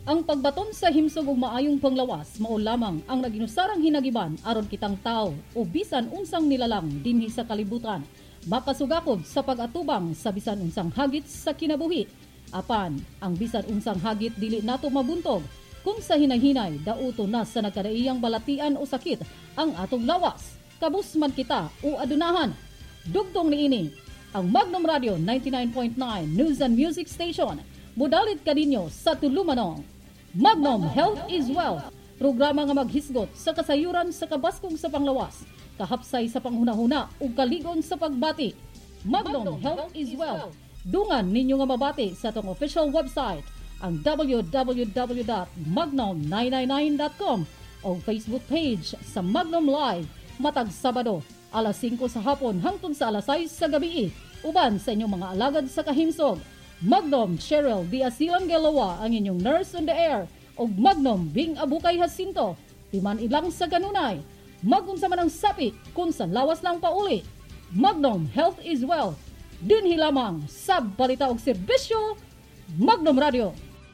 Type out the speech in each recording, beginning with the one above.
Ang pagbaton sa himsog ug maayong panglawas mao lamang ang naginusarang hinagiban aron kitang tao o bisan unsang nilalang dinhi sa kalibutan makasugakod sa pag-atubang sa bisan unsang hagit sa kinabuhi. Apan ang bisan unsang hagit dili nato mabuntog kung sa hinay-hinay dauto na sa nagkadaiyang balatian o sakit ang atong lawas. Kabus man kita o adunahan. Dugtong niini ang Magnum Radio 99.9 News and Music Station. Mudalit kadinyo sa tulumanong Magnum Health is Wealth, programa nga maghisgot sa kasayuran sa kabaskong sa panglawas, kahapsay sa panghunahuna ug kaligon sa pagbati. Magnum Health is Wealth. Dungan ninyo nga mabati sa atong official website, ang www.magnum999.com o Facebook page sa Magnum Live matag Sabado, alas 5 sa hapon hangtod sa alas 6 sa gabi. Uban sa inyong mga alagad sa kahimsog. Magnum Cheryl Diasilan Gelawa ang inyong nurse on the air o Magnum Bing Abukay Jacinto timan ilang sa ganunay magunsa man ang sapi kung sa lawas lang pauli. Magnum Health is Wealth dinhi lamang sa balita og serbisyo Magnum Radio.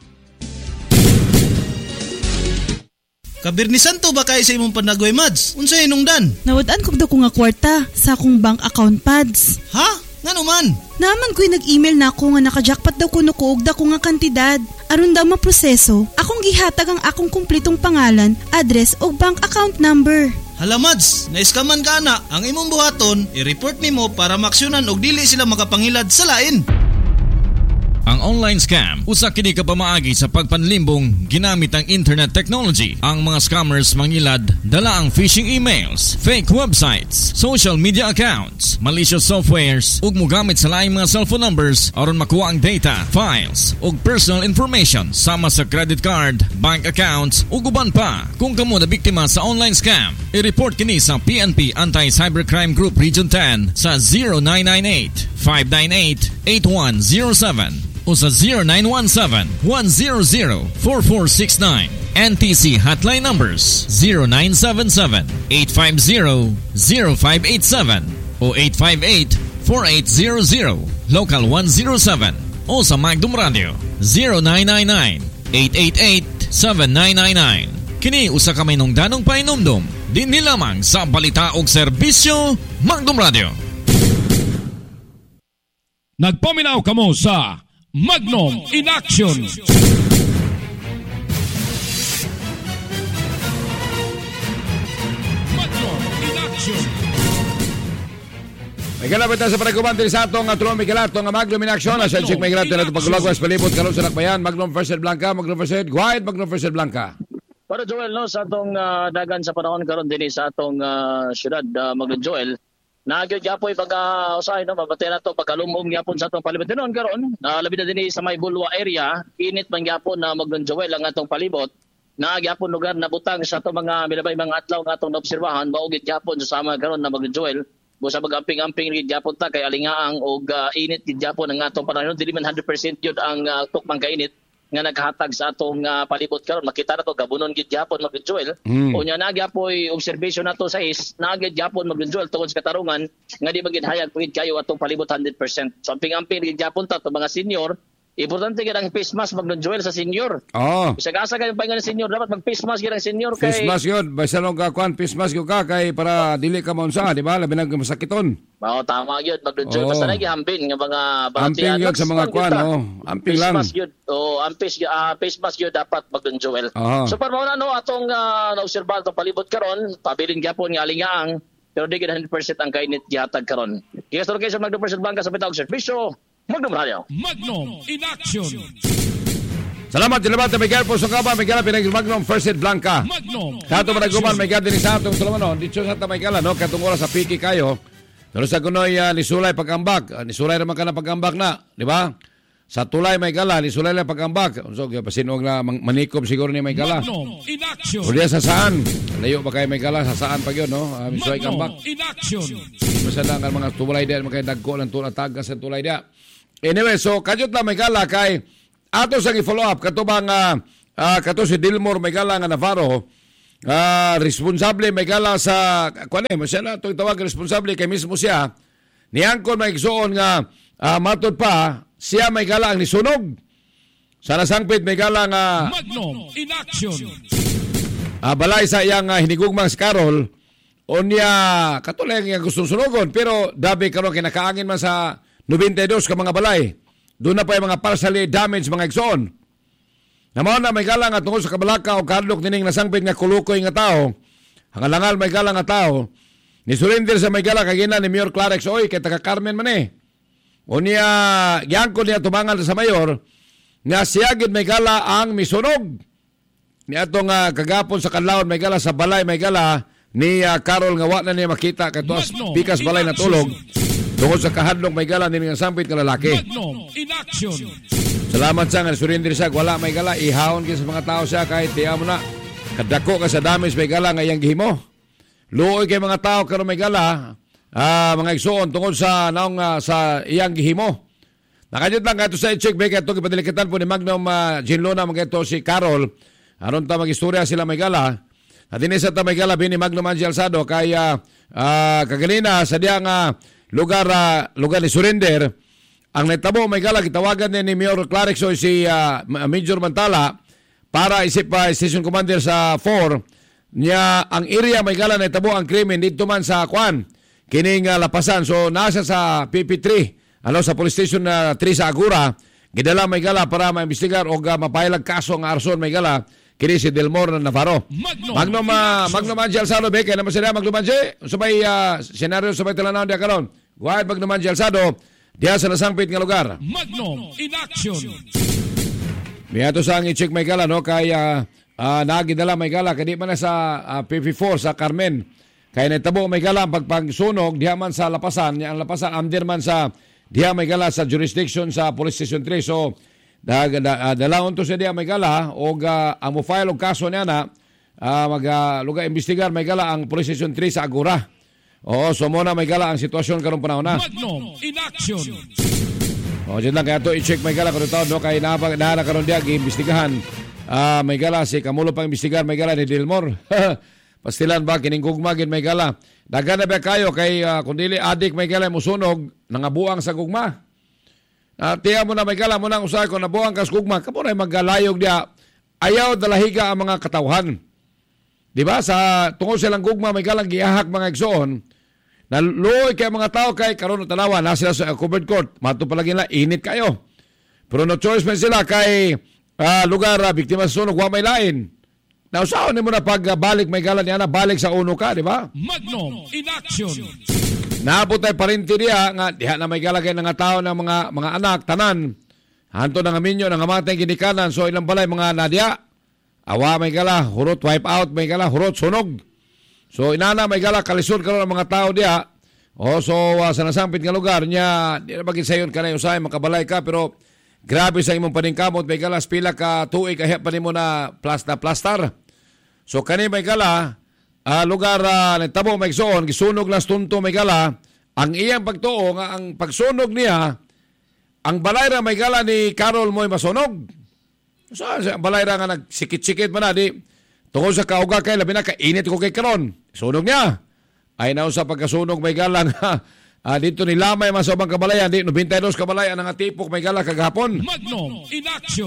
Kabirnisan to ba kay sa imong panagway, Mads? Unsay hinungdan? Nawad-an kog daw ko nga kwarta sa akong bank account pads. Ha? Nga naman? Naman ko'y nag-email na ako nga naka-jackpot daw kuno ko og dako nga kantidad. Aron daw maproseso, akong gihatag ang akong kumplitong pangalan, address o bank account number. Hala, Mads, naiskaman ka na. Ang imong buhaton, i-report nimo para maksyonan og dili sila makapangilad sa lain. Ang online scam, usa kini ka pamaagi sa pagpanlimbong ginamit ang internet technology. Ang mga scammers mangilad dala ang phishing emails, fake websites, social media accounts, malicious softwares ug mogamit sa laing mga cellphone numbers aron makuha ang data, files ug personal information sama sa credit card, bank accounts ug uban pa. Kung kamo na biktima sa online scam, i-report kini sa PNP Anti-Cybercrime Group Region 10 sa 0998 598 8107 o sa 0917-100-4469. NTC hotline numbers 0977-850-0587 o 858-4800, local 107 o sa Magnum Radio 0999-888-7999. Kini usa ka may nungdanong painumdum dinhi lamang sa balita og serbisyo Magnum Radio. Nagpaminaw kamo sa Magnum in Action. Magnum in Action. May kalapit na sa panagumantin sa atong atulong may kalato nga Magnum in Action. Asal check may kalato na itong pagulagwas palibot kalong sa nakbayan. Magnum First Blanca, Magnum First Guide, Magnum First Blanca. Para Joel, no, sa atong dagan sa panahon karon din sa atong syudad, Magnum Joel, nagyod gyapoy pag-usahay, no, mabatay na ito pagkalumong gyapon sa atong palibot. Noon karon, labi na din sa may Bulwa area, init man gyapon na Magnum Joel ang atong palibot. Na gyapon lugar na butang sa atong mga milabay mga atlaw nga atong naobserbahan, maugit gyapon sa sama karon na Magnum Joel. Busa mag-amping-amping gid gyapon ta kay alingaang og init gid gyapon ang atong panahon. Dili man 100% yun ang tukmang kainit nga naghatag sa atong palibot karon. Makita na to gabunon gid gyapon Magnum Joel. Unya na gyapon observation nato sa nagid gyapon Magnum Joel tungod sa katarungan nga di magid hayag pugid kayo atong palibot 100%. So amping-amping gid gyapon ta mga senior. Importante gid ang face mask Magnum Joel sa senior. Oh. Isag-asa kay paingon ng senior dapat mag face mask gid ang senior kay face mask yun. Basta lang ka kuan face mask yun ka kay para dili ka maunsa, di ba? Labi nang masakiton. Mao tama gyud Magnum Joel basta lagi hambin nga mga amping yun sa mga kuan, amping lang. Face mask yun. Face mask yun dapat Magnum Joel. So para mao na no atong naobserbahan atong palibot karon, pabilin gyapon nga alingaang pero di gid 100% ang kainit gihatag karon. Kaya sa location Magnum First Blanca sa Pitag Servicio Magnum Radio. Magnum in Action. Salamat, may careful sa kaba, may kala pinag Magnum First Blanca. Magnum. Kato managuman, may gadi ni sa atong Solomon, dito sa may kala, no? Katong oras sa piki kayo. Pero sa kunoy, nisulay pagambak. Nisulay naman ka na pagambak na, di ba? Sa tulay may kala, nisulay na pagambak. So, pasinog na manikob siguro ni may kala. Magnum in Action. O diya sa saan? Layo ba kayo may kala? Sa saan pa yun, no? Nisulay kambak. Magnum in Action. Basta lang ang mga tulay diyan, mga dagko ng tulay, tagas ng tulay diyan. Anyway, so kadyot na may kala kay ato sang i-follow up katubang kato si Dilmore may kala nga Navarro responsable may kala sa kuan siya na itong tawag responsable kay mismo siya niyangkon may igsoon nga matod pa siya may kala ang nisunog sa nasangpit may gala nga Magnum in action. balay sa iyang hinigugmang si Carol unya katulad nga gustong sunugon pero dabi karon kinakaangin man sa 92 ka mga balay. Doon na pa yung mga partially damaged mga igsoon. Naman na may gala nga tungkol sa kabalaka o kadlok nining nasangpit nga kulukoy nga tao. Hangalangal may gala nga tao. Ni surrender sa may gala kagina ni Mayor Clarex oy kay taga Carmen man eh. Unya gyangko niya tumangan sa mayor nga siya gid may gala ang misunog. Ni atong kagapon sa kanlawon may gala sa balay may gala ni Carol nga wa na niya makita kadtos bikas balay na tulog. Tungkol sa kahadlok may gala ni nga sampit nga lalaki. Magnum in action. Salamat sa nga surrender siya wala may gala ihawon kay sa mga tao siya kahit tiya mo na kadako ka sa damage may gala nga iyang gihimo. Luoy kay mga tao karon may gala mga igsoon tungkol sa naong sa iyang gihimo. Nakajud lang kato sa i-check back ito ipadilikitan po ni Magnum Ginlona mga ito si Carol. Aron ta magistorya sila may gala. At dinisa ta may gala bini Magnum Angie Alzado kay kagalina sa diyang lugar ni surrender. Ang naitabo may gala gitawagan ni Mayor Clarex o si Major Mantala para isip Station Commander sa 4 niya ang area may gala naitabo ang krimen dito man sa Kwan kining lapasan. So nasa sa PP3 sa police station 3 sa Agura gidala may gala para maimbestigar o mapailag kaso nga arson may gala kini si Delmore Navarro. Magnum Angie Alzado be kay naman sila Magnum Angie sabay senaryo sabay talanaw dia karon. Go ahead Magnum Angie Alzado diya sa nasangpit nga lugar. Magnum in action. Miyato sa ang i-check may gala no kay nagidala may gala kadi man sa PP4 sa Carmen kay natabo may gala pagpagsunog diha man sa lapasan ang lapasan amder man sa diha may gala sa jurisdiction sa Police Station 3. So dalawon to sa diha may gala og ang mo file og kaso niya na lugar investigar may gala ang Police Station 3 sa Agura. Oo, so muna may gala ang sitwasyon karong panahon na. Magnum in action. Diyan lang kaya ito i-check may gala karong taon no kay nahala karon diha giimbestigahan may gala si kamulo pang imbestigar may gala ni Delmore. Pastilan ba kining gugma gid may gala. Daghan na ba kayo kay kundili adik may gala musunog nangabuang sa gugma. Tiya mo na may gala mo nang usahay ko nabuang kas gugma kamo na magalayog dia ayaw dalahiga ang mga katawhan. Di ba sa tungod silang gugma may galang giahak mga igsoon na luoy kay mga tao kay karon tanawa na sila sa covered court mato palagi nila init kayo. Pero no choice man sila kay lugar biktima sa sunog wa may lain. Now, saan mo na pagbalik may gala niya na balik sa uno ka, di ba? Magnum in action. Naabot tayo parinti diya nga diha na may galagay ng tao ng mga anak tanan. Hanto ng aminyo ng amatay ginikanan so ilang balay mga nadya. Awa may gala hurot wipe out may gala hurot sunog. So inana may gala kalisod karon ng mga tao diya. Sa nasampit nga lugar niya di na bagay sayon kanay usay makabalay ka pero grabe sa imong paningkamot may gala pila ka tuig kahit pa nimo na plastar. So kani may gala lugar nagtabo may igsoon gisunog las tunto may gala ang iyang pagtuo nga ang pagsunog niya ang balayra may gala ni Carol mo'y masunog. So ang balayra nga nagsikit-sikit man na di tungkol sa kauga kay labi na kainit ko kay karon sunog niya ay naon sa pagkasunog may gala nga dito ni lamay man sa ubang kabalayan di 92 kabalayan ang tipok may gala kagahapon. Magnum in action.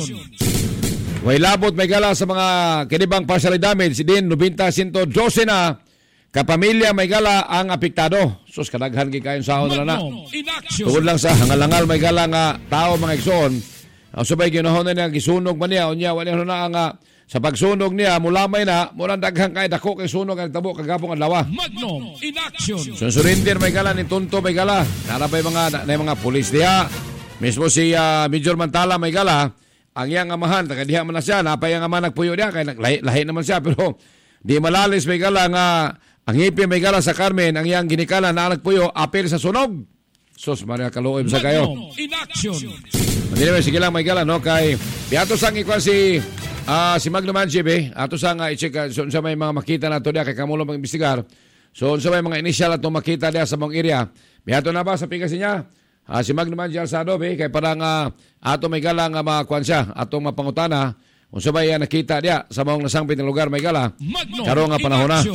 Way labot may gala sa mga kinibang partially damage din 90-112 na kapamilya may gala ang apektado. Sus kadaghan gi kayon sahon na. Tungod lang sa hangalangal may gala nga tao mga igsoon. Ang subay ginahon na gisunog man niya unya wala na ang sa pagsunog niya mulamay na murang daghang kay dako kay sunog ang tabo kagapong adlaw. Magnum in action. Surrender may gala ni Tunto may gala. Narapay mga pulis diha. Mismo si Major Mantala may gala. Ang iyang amahan, taga diha man na siya, napay ang ama nagpuyo diya, kaya lahi naman siya, pero di malalis may gala nga, ang hipi may gala sa Carmen, ang iyang ginikalan na nagpuyo, apel sa sunog. Sus, Maria Kaluoy sa kayo. In action. Anyway, sige lang may gala, no, kay, biato sang ikwan si Magnum Angie, ato sang i-check, so sa may mga makita na ito diya, kay kamulo mag-imbestigar, so sa may mga initial at makita diya sa mong area, biato na ba sa pigasin niya? Si Magnum Angie Alzado, kay parang ato may gala nga makakuan siya, atong mapangutana, kung sabay nakita diya sa mga nasangpit ng lugar may gala, karoon nga panahon na.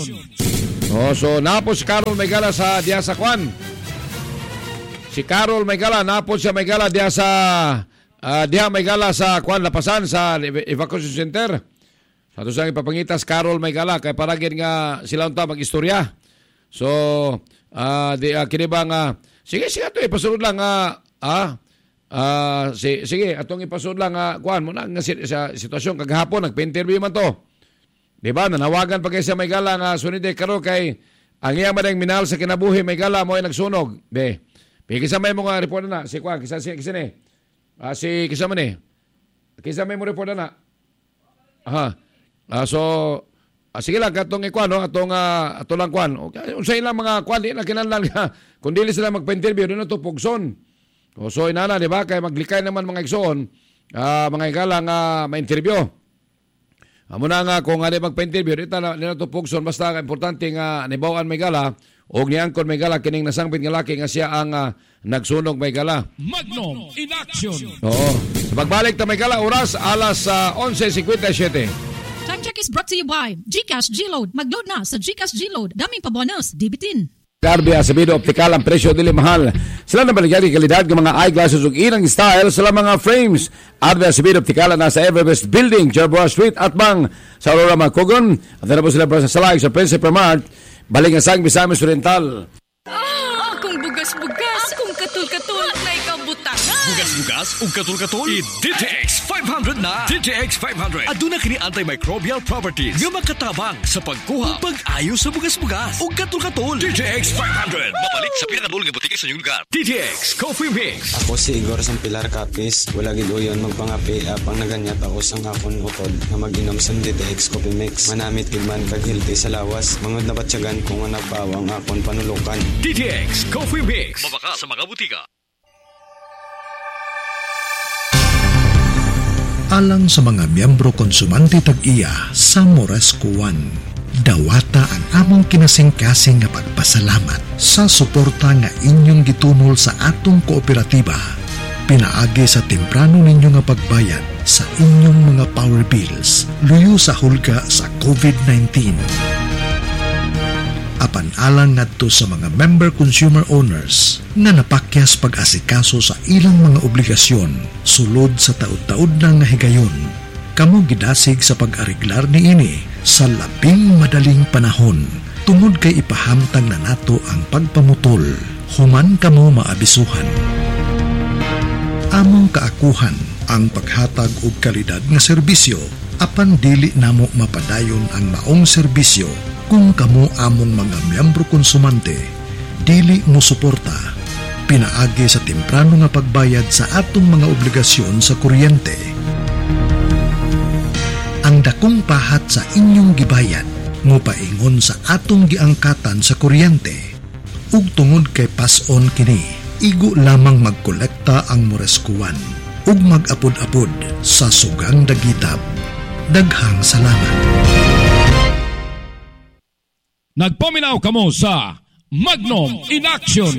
So napos Carol may gala sa diya sa kuan. Si Carol may gala, napos siya may gala diya sa diha may gala sa Kwan Lapasan sa evacuation center. Sa ito sang ipapangitas Carol may gala kay paragin nga sila unta mag-istorya. So kini ba nga sige ato ipasunod lang sige atong ipasunod lang kuan mo na nga sa sitwasyon kagahapon nagpa-interview man to. Di ba nanawagan pa kay sa may gala nga sunide karon kay ang iya man minahal sa kinabuhi may gala mo ay nagsunog. Be. Kisa may mga report na si kuan kisa ni. Si kisa man ni. Kisa may mo report na. Sige lang katong ikuan no atong lang kuan. Unsay ilang mga kuan di na kinahanglan kun dili sila magpa-interview do na to pugson. So inana di ba kay maglikay naman mga igsoon mga igala nga ma-interview. Amo na nga kung ano magpa-interview dito na to pugson basta importante nga nibawan may gala og niangkon may gala kining nasangbit nga laki nga siya ang nagsunog may gala. Magnum in action. Oo. Sa pagbalik ta may gala oras alas 11:57. Time check is brought to you by GCash G-Load. Mag-load na sa GCash G-Load. Daming pa-bonus. Dibitin. Darby Acevedo Optical ang presyo dili mahal. Sila na baligyan kalidad ng mga eyeglasses ug inang style sa mga frames. Darby Acevedo Optical na sa Everbest Building, Jerboa Street at Bang sa Aurora Macogon. At na po sila sa Salag sa Principe Mart. Baling asang Misamis Oriental. Akong bugas-bugas. Akong katul-katul. Na ikaw butangan. Bugas-bugas ug katul-katul. I-DTX 500 na. DTX 500. Aduna kini antimicrobial properties nga makatabang sa pagkuha ug pag-ayo sa bugas-bugas ug katul-katul. DTX 500. Mabalik sa pinakadul nga butika sa inyong lugar. DTX Coffee Mix. Ako si Igor Sampilar Capis. Wala gid uyon magpangapi apang naganyat ako sang akon utod nga mag-inom sa DTX Coffee Mix. Manamit gid man kag healthy sa lawas. Mangod na batyagan kung nga nagpawang akon panulukan. DTX Coffee Mix. Mabaka sa mga butika. Alang sa mga miyembro konsumante tag-iya sa Moresco One, dawata ang among kinasing-kasing nga pagpasalamat sa suporta nga inyong gitunol sa atong kooperatiba. Pinaagi sa temprano ninyo nga pagbayad sa inyong mga power bills, luyo sa hulga sa COVID-19. Apan alang ngadto sa mga member consumer owners nga napakyas pag-asikaso sa ilang mga obligasyon sulod sa taud-taud na nga higayon, kamo gidasig sa pag-ariglar niini sa labing madaling panahon tungod kay ipahamtang na nato ang pagpamutol human kamo maabisuhan. Among kaakuhan ang paghatag og kalidad nga serbisyo apan dili namo mapadayon ang maong serbisyo kung kamo among mga miyembro konsumante dili mo suporta pinaagi sa temprano nga pagbayad sa atong mga obligasyon sa kuryente. Ang dakong pahat sa inyong gibayad mo paingon sa atong giangkatan sa kuryente ug tungod kay pason kini igo lamang magkolekta ang Moresco One ug mag-apod-apod sa sugang dagitab. Daghang salamat. Nagpaminaw kamo sa Magnum in Action.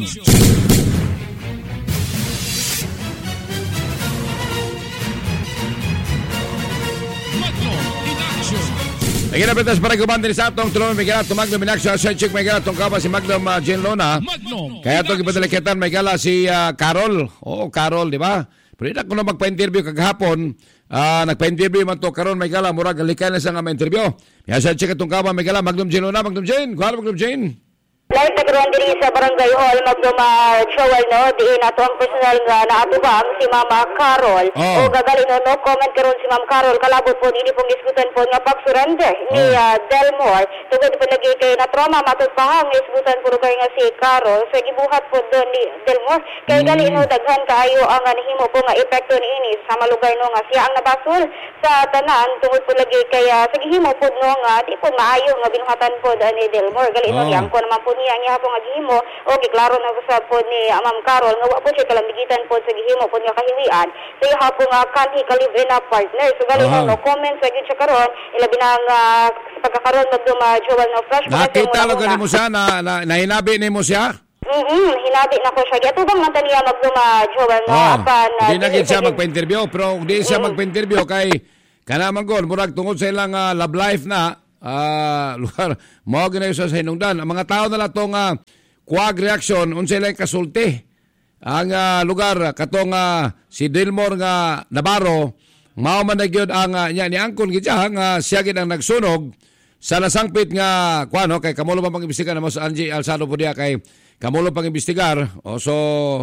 Magnum in Action. Lagi na betas para kubantin sa atong tulong may gala itong Magnum in Action. Sa check may gala itong kaba si Magnum Jen Lona. Kaya itong ipadalikitan may gala si Carol. Oo, Carol, di ba? Pero hindi ako na magpa-interview kagahapon. Nagpa-interview man to karon may gala murag likay na sa nga ma-interview. Kaya sa check itong kaba may gala Magnum Jen Lona. Magnum Jen, kuha Magnum Jen. Live nagkaroon din sa Barangay Hall, mag-showal, no? Diin ato ang personal nga naatubang si Mama Carol. O gagali, no? No comment karon si Ma'am Carol. Kalabot po, hindi pong diskutan po nga pag-surrender ni Delmore. Tugod po lagi kay na trauma, matutpahang isbutan po kayo nga si Carol. So, gibuhat po doon ni Delmore. Kay gali, no? Daghan kaayo ang nahimo po nga epekto ni ini sa malugay, no? Nga siya ang nabasol sa tanan. Tungod po lagi kay sa gihimo po, no? Nga di po maayo nga binuhatan po doon ni Delmore. Gali, no? Yang ko naman po niya ang ihapong gihimo o giklaro na sa po ni Ma'am Carol nga wa po siya kalambigitan po sa gihimo po nga kahiwian sa ihapong kanhi kalibre na partner. So gali no comment sa gyud siya karon ilabi na nga pagkakaroon magduma-jowl no fresh. Nakita lang kanimo siya na hinabi nimo siya? Hinabi na ko siya. Atubang man taniya magduma-jowl no apan di na gid siya magpa-interview pero di siya magpa-interview kay kana man gol murag tungod sa ilang love life na lugar mo ginayo sa hinungdan ang mga tao na latong kuwag reaksyon unsay lay kasulti ang lugar katong si Delmore nga Navarro mao man na gyud ang nya ni angkon gid nga siya gid ang nagsunog sa nasangpit nga kuano kay kamulo pa pang-imbestigar mo sa Angie Alzado po diya kay kamulo pang-imbestigar so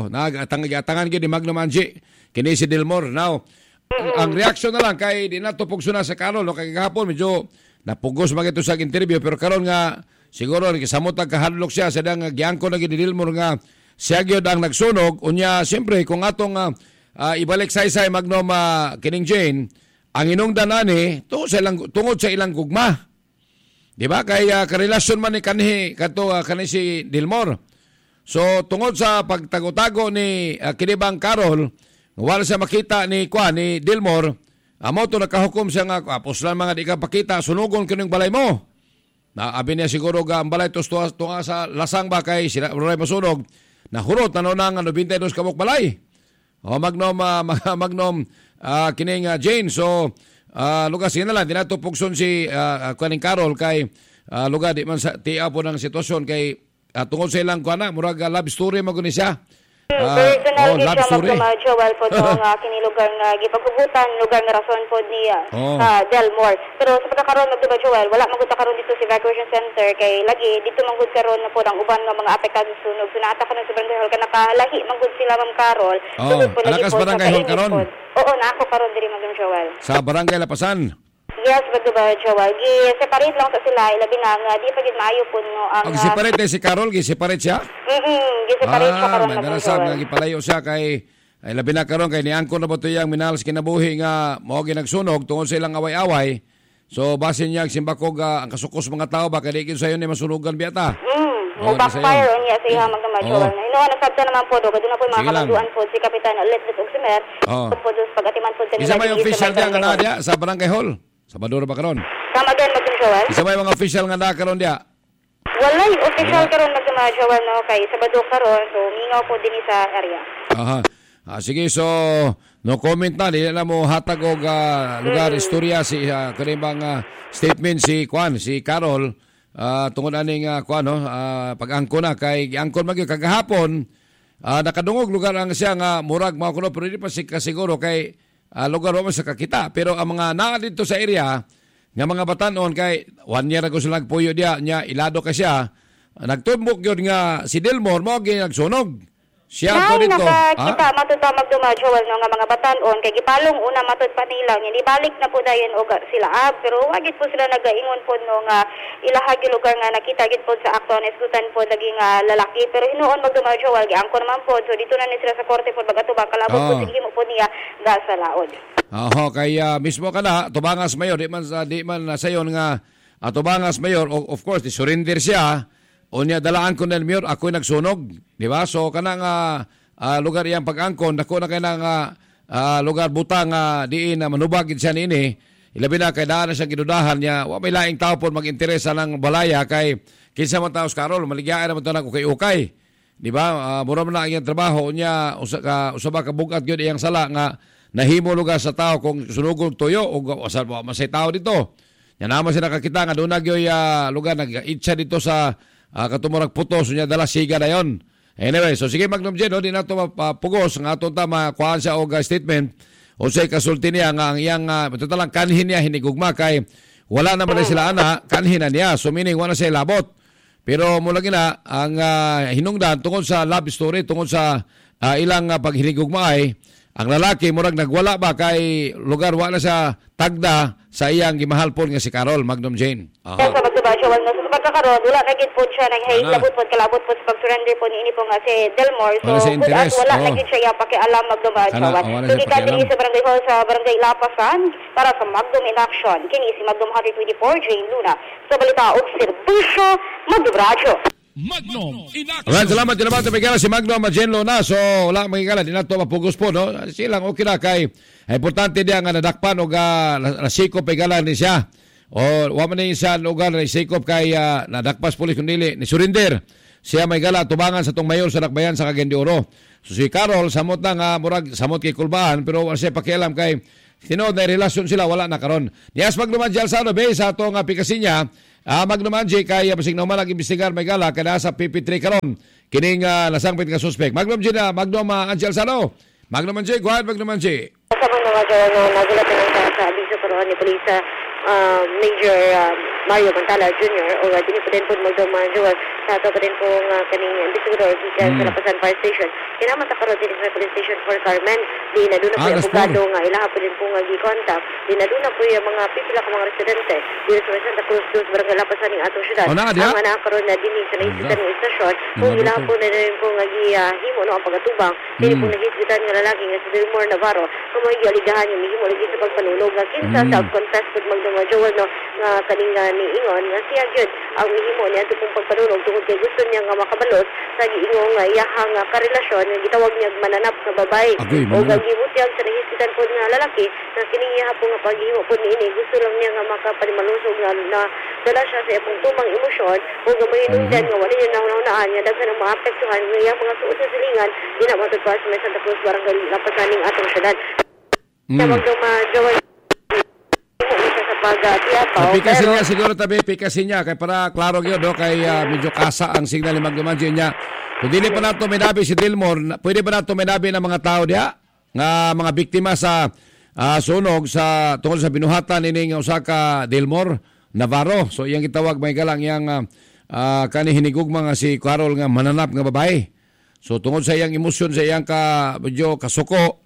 nagatangan gid ni Magnum Angie kini si Delmore. Now ang reaksyon na lang kay di na tupugso na sa Carol kay kahapon medyo napugos man ito sa interview pero karon nga siguro kasamot kahadlok siya sa dang giangko na gid ni Delmore nga siya gyud ang nagsunog unya siyempre kung atong ibalik saysay Magnum kining Jane ang inungdan ani tungod sa ilang gugma. Di ba? Kaya karelasyon man ni kanhi kanhi si Delmore. So tungod sa pagtago-tago ni kinibang Carol, wala siya makita ni Delmore, amo to nakahukom siya nga puslan mga di ka pakita sunugon kining balay mo. Na abi niya siguro ang balay tunga sa lasang ba kay sila ray masunog. Nahurot na nang 92 kamok balay. O Magnum kining Jane. So lugar sige na lang, dinatupugson si Kuaning Carol kay lugar di man sa tiya po ng sitwasyon kay tungod sa ilang kuana, murag love story maguni siya. Personal gid love siya story. Joel po nga kinilugar nga gipaghugutan lugar nga rason po niya Delmore. Pero sa pagkakaroon magduba Joel, wala magud karon dito sa evacuation center kay lagi dito manggud karon na po ang uban nga mga apektado sa sunog. So naata ko sa barangay hall nakalahi manggud sila Ma'am Carol. Sunod po lagi po barangay hall karon. Oo, na ako karon diri Ma'am Joel. Sa barangay Lapasan. Yes, magduba Joel. Gi-separate lang sa sila ilabi na nga di pa gid maayo po no ang separate si Carol, gi-separate siya. Gi-separate siya karon Ma'am Joel. Nga gipalayo siya kay ay labi na karon kay niangko na ba to yang minalas kinabuhi nga mao ginagsunog tungod sa ilang away-away. So basin niya simbakog ang kasukos mga tao ba kay di sayo ni masunugan biyata. Mo backfire niya sa iya magdamajoel. Ino nasabta naman po do kadto na po mga kamanduan po si Kapitan Let's og si Mer. Po do pag-atiman po isa may official diya nga na sa barangay hall. Sabador ba karon? Tama din magdamajoel. Isa may mga official nga na karon diya. Walay official karon magdamajoel no kay Sabado karon so mingaw po din sa area. Sige, so no comment na, di na mo hatag og lugar, istorya si kanimbang statement si Carol tungod aning pag-angko na kay giangkon magyo kagahapon nakadungog lugar ang siya nga murag mao kuno pero di pa siguro kay lugar mo sa kakita pero ang mga naa dito sa area nga mga batanon kay 1 year ago sila nagpuyo diya nya ilado ka siya nagtumbok gyud nga si Delmore mo gi nagsunog. Siya po dito. Nakakita matuta magdumajoel no nga mga batanon kay gipalong una matud pa nila nya ibalik na po dayon og sila pero wagit po sila nagaingon po no nga ilahagi lugar nga nakita gid po sa akto na isgutan po lagi nga lalaki pero hinuon magdumajoel giangko naman po so dito na ni sila sa korte po bagatubang kalabot po sige mo po niya da sa laod. Kaya mismo kana tubangas mayor di man sayon nga tubangas mayor of course di surrender siya. O niya dalaan ko ng mayor, ako'y nagsunog. Di ba? So, kanang lugar iyang pag-angkon, ako na kanang lugar butang diin na manubagid siya nini. Ilabi na kay daan na siya ginudahan niya. May laing tao po mag-interesa ng balaya kay kinsa man taos Carol, maligayaan naman ito na ukay-ukay. Di ba? Mura man na ang iyang trabaho niya, usaba kabugat yun iyang sala nga nahimo lugar sa tao kung sunugog tuyo o masay tao dito. Yan naman siya nakakita nga doon nagyoy lugar, nag-itcha dito sa katumurag putos niya dala siga na yon. Anyway, so sige Magnum Jen, di na ito mapugos nga itong tama kuhaan siya og statement o say kasulti niya nga ang iyang lang kanhin niya hinigugma kay wala naman na sila ana kanhin na niya so meaning wala siya labot pero mula gina ang hinungdan tungkol sa love story tungkol sa ilang paghinigugma ay ang lalaki murag nagwala ba kay lugar wala sa tagda sa iyang gimahalpon nga si Carol Magnum Jane. Sa magdubasyon no sa pagkakaroon wala na gid po siya naghilabot po kalabot po sa pag-surrender po niini po nga si Delmore so wala na gid siya pakialam magdubasyon. So gikadili sa barangay hall sa barangay Lapasan para sa Magnum in Action kini si Magnum 124 Jane Luna sa balita og serbisyo magdubasyon. Magnum in Action. Alright, salamat din naman tumigala si Magnum Jane Luna. So, wala magigala, di na ito mapugos po, no? Silang okay na kay, importante diya nga nadakpan o nasikop igala ni siya. O, waman na siya lugar na nasikop kay nadakpas pulis kundili ni surrender. Siya may gala, tubangan sa tong mayor sa Nakbayan sa Cagayan de Oro. So, si Carol, samot na nga, murag, samot kay Kulbaan, pero wala siya pakialam kay tinuod na relasyon sila wala na karon. Niyas magnumanji Alsano be sa atong pikasinya. Magnumanji kay basig na umalag imbestigar may gala kada sa PP3 karon. Kining nasangpit nga suspect. Magnumanji na Angie Alsano. Magnumanji, go ahead Magnumanji. Sa mga nagulat na sa abiso karon ni Police Major Mario Montala Jr. o din po din po magdumanjuan sa ato pa din po kaning investigador gikan sa Lapasan Fire Station. Kinamata karon din sa Police Station for Carmen. Di na doon na po yung abogado nga ilaha po din po nga gi-contact. Di na doon na po yung mga pipila ka mga residente dito sa Santa Cruz dos Barangay Lapasan ng atong syudad. Ang nakaroon na din sa naisitan ng istasyon kung ilaha po na rin po nga gihimo no ang pagatubang. Dili po nagisitan nga lalaki nga si Delmore Navarro kung may aligahan yung mihimo lagi sa pagpanulog nga kinsa self-confess pag magdumanjuan no nga kaning ni ingon nga siya gyud ang mihimo niya pong pagpanulog tungod kay gusto niya nga makabalot sa giingong nga iyahang karelasyon nga gitawag niya mananap sa babae o gagibutyag sa nahisitan po nga lalaki na kining iya po nga paghimo po niini gusto lang niya nga makapalimalusog nga na dala siya sa iyang tumang emosyon o gamahinungdan nga wala niya naunaan niya daghan ang mga apektuhan nga iyang mga suot sa silingan di na matutwa sa may Santa Cruz Barangay Lapasan ng atong syudad. Sa magdumanjuan pikasin niya siguro tabi, pikasin niya kay para klaro gyud do kay medyo kasa ang signal ni Magdumanji niya. Kung dili pa nato minabi si Delmore, pwede pa nato minabi ng mga tao diha nga mga biktima sa sunog sa tungkol sa binuhatan ini nga usa ka Delmore Navarro. So iyang gitawag may galang iyang kani hinigugma nga si Carol nga mananap nga babae. So tungkol sa iyang emosyon sa iyang medyo kasuko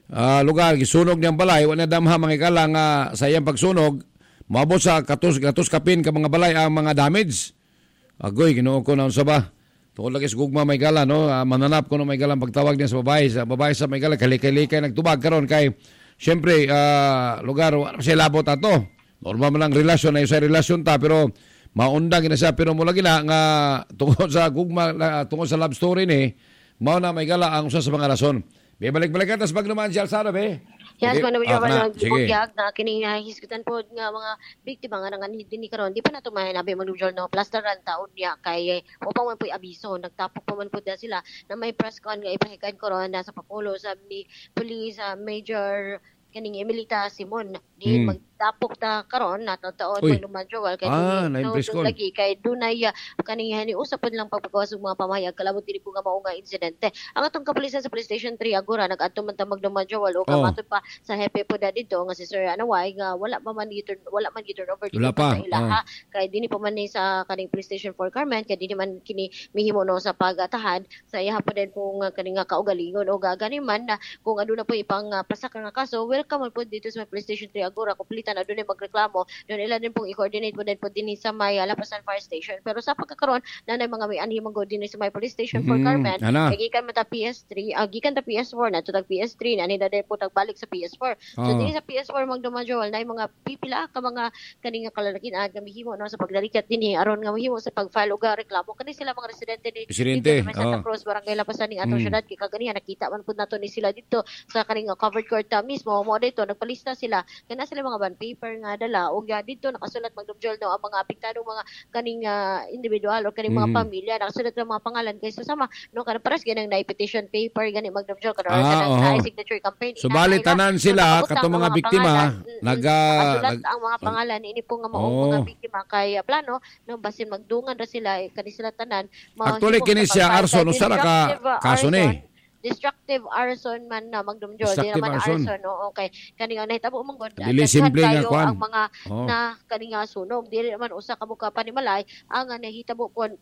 lugar gisunog niyang balay wala damha mga kalang sa iyang pagsunog maabot sa katus kapin ka mga balay ang mga damage. Agoy Ginoo ko na unsa ba tungod lagi sa gugma may gala no mananap ko no may galang pagtawag niya sa babae sa may gala kalikay nagtubag karon kay syempre lugar wala siya labot ato normal man ang relasyon na sa relasyon ta pero maundang ina siya pero mula gina nga tungod sa gugma tungod sa love story ni mao na may gala ang usa sa mga rason. Balik-balik atas Magnumanji Alsano be. Yes, kung naman yung gibugyag na kinihisgutan po nga mga biktima nga nga dinhi karon di pa nato mahinabi manujol no plasteran taon niya kay upang man po'y abiso nagtapok pa man po sila na may press con nga ipahikan karon sa papulo sa ni Police Major kaning Emilita Simon di magtapok ta karon nato taon magdumanjuan kay lagi kay dunay kaning usap pod lang pagpagawas og mga pamahayag kalabot dili po nga mao nga insidente ang atong kapulisan sa Police Station 3 agora nagadto man ta magdumanjuan o kamatud pa sa hepe po dito nga si Sir Anaway nga wala man giturn over dito sa ilaha kay dinhi pa man ni sa kaning Police Station 4 Carmen kay dinhi man kini mihimo no sa pagatahan sa iya po din po nga kaning kaugalingon o gagani man na kung aduna po ipang pasaka nga kaso welcome po dito sa Police Station 3 agora kumplita na doon magreklamo doon ila din pong i-coordinate po din po din sa may Lapasan Fire Station pero sa pagkakaroon nanay mga may anhimong go din sa may Police Station for Carmen gikan mata PS3 gikan ta PS4 na tutag PS3 na nila din po tagbalik sa PS4 so din sa PS4 magdumanjuan na mga pipila ka mga kaning kalalakin nga mihimo no sa pagdalikat dinhi aron nga mihimo sa pag-file og reklamo kani sila mga residente ni dito sa Santa Cruz Barangay Lapasan ning atong syudad kay kaganiya nakita man pud nato ni sila dito sa kaning covered court mismo mo dito nagpalista sila kana sila mga bond paper nga dala o dito nakasulat magdumjol no ang mga apektadong mga kaning individual o kaning mga pamilya nakasulat ang mga pangalan kay sama no kana pares ganang na petition paper gani magdumjol kana sa signature campaign so bali tanan sila katong mga biktima nakasulat ang mga pangalan ini po nga maong mga biktima kay plano no basin magdungan ra sila kani sila tanan actually kini siya arson usa ra ka kaso ni destructive arson man na magdumjol di naman arson no okay kaning nahitabo mong god dili simple nga ang kwan mga na kaning sunog dili naman usa ka buka panimalay ang nahitabo pon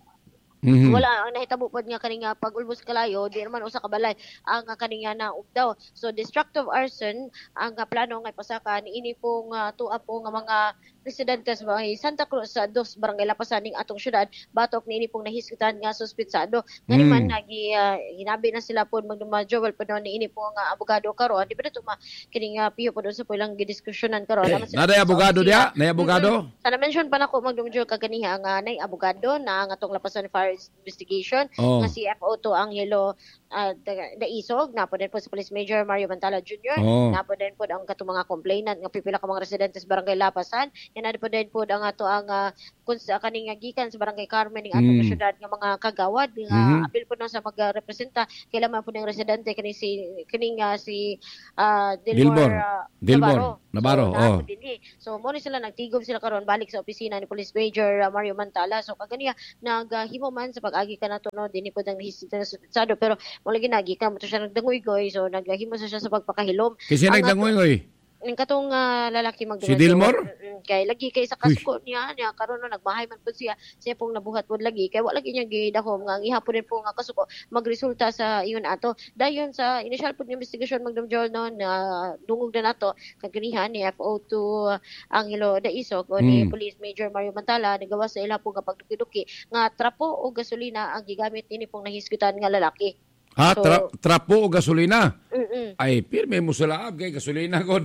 wala ang nahitabo pod nga kaning pag-ulbos kalayo di naman usa ka balay ang kaning na daw so destructive arson ang plano nga pasaka niini pong tuwa po nga mga residente sa Santa Cruz sa dos Barangay Lapasan ning atong syudad batok niini pong nahisgutan nga suspitsado ngani man hinabi na sila pod magdumanjuan pod niini pong abogado karon di ba to kining piyo pod sa pulang gidiskusyonan karon naday abogado dia nay abogado sana mention pa nako magdumanjuan kaganiha nga nay abogado na ang atong Lapasan Fire Investigation nga si FO to Angelo Daisog, napo din po sa Police Major Mario Mantala Jr. Napo din po ang katong mga complainant nga pipila ka mga residente sa Barangay Lapasan. Yan po din po ang ato ang kaning gikan sa Barangay Carmen ning atong syudad nga mga kagawad nga apil po na sa magrepresenta kailangan po ng residente si Dilmor Navarro. So mo ni sila nagtigom sila karon balik sa opisina ni Police Major Mario Mantala. So kaganiya naghimo man sa pag-agi kanato no dinhi po ang nahisitado pero mo lagi nagikan mo siya nagdangoy-goy so naghimo siya sa pagpakahilom. Kasi nagdangoy-goy. Ning katong lalaki si Dilmor kay lagi kay sa kasko niya karon nagbahay man pud siya pong nabuhat pud lagi kay wala lagi niya gidahom nga ihapon din po nga kasuko magresulta sa iyon ato dayon sa initial pud investigation Magdam Joel no na dungog na nato kaginihan ni FO2 Angelo Daisog o ni Police Major Mario Mantala nagawa sa ila po nga pagduki-duki nga trapo o gasolina ang gigamit ini pong nahisgutan nga lalaki. So, trapo o gasolina? Ay, pirme mo sa laab kay gasolina god.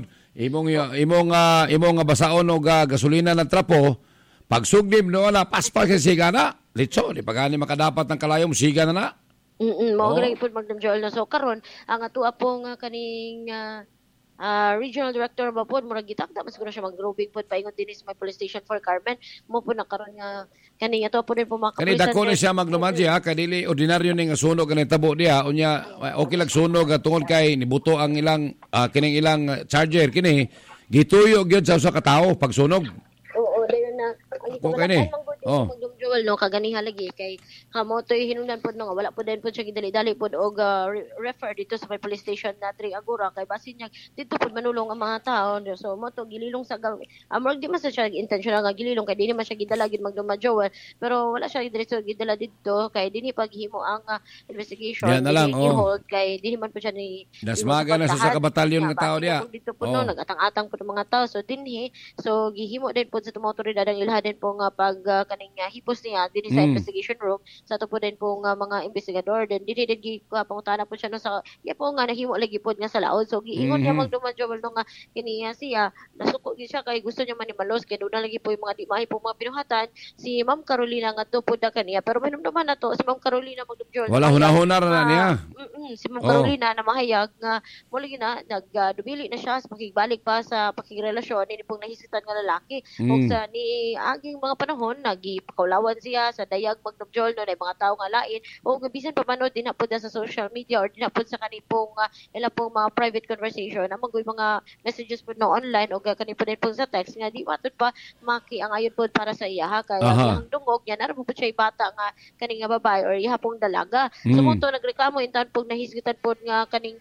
Imong basaon og gasolina ng trapo, pag sugdim no na paspas kay siga na. Litso, di pagani makadapat ng kalayom siga na. Mao gyud pud Magdam Joel no. So karon ang ato pong kaning Regional Director ba po murag gitakda mas siguro siya mag-grouping pod paingon dinhi sa may police station for Carmen mo po nakaron nga kani ato po din po kani dako ni siya magnumanji ha kadili ordinaryo ning sunog kanang tabo diha unya okay lang sunog tungod kay nibuto ang ilang kining ilang charger kini gituyo gyud sa usa ka tawo pag sunog. Oo dayon na okay ni. Magdam Joel no kaganiha lagi kay kamotoy hinungdan pod no wala po din po siya gidali-dali pod og refer dito sa may police station na 3 Agora kay basin niya dito pod manulong ang mga tao so mo to gililong sa amorg di man sa siya intentional nga gililong kay dinhi man siya gidala gid Magdam Joel pero wala siya diretso gidala dito kay dinhi paghimo ang investigation hold kay dinhi man po siya ni dasmaga na sa kabatalyon nga tao diha dito po no nagatang-atang pod mga tao so dinhi so gihimo din pod sa tumotoridad ang ilha din po nga pag kaning hipos niya dinhi sa investigation room sa to po din po nga mga investigador din dinhi pangutana po siya no sa po nga nahimo lagi pod nga sa laod so giingon niya Magdam Joel no nga kiniya siya nasuko gid siya kay gusto niya manimalos kay doon lagi po yung mga di maayo po mga pinuhatan si Ma'am Carolina nga to pod kaniya pero minumduman na to si Ma'am Carolina Magdam Joel wala hunahuna na niya si Ma'am Carolina na mahayag nga mo lagi na nagdubili na siya sa pakigbalik pa sa pakigrelasyon ni pong nahisgutan nga lalaki ug sa ni aging mga panahon nagipakaulawan siya sa dayag Magdam Joel no na mga tao nga lain o bisan pa man din na pod sa social media or din na pod sa kanipong ila pong mga private conversation among mga messages pod no online o kani pod po sa text nga di matod pa maki ang ayon pod para sa iya ha kay ang dungog yan ara po siya bata nga kani nga babae or iha pong dalaga so mo to nagreklamo intan pog nahisgutan pod nga kaning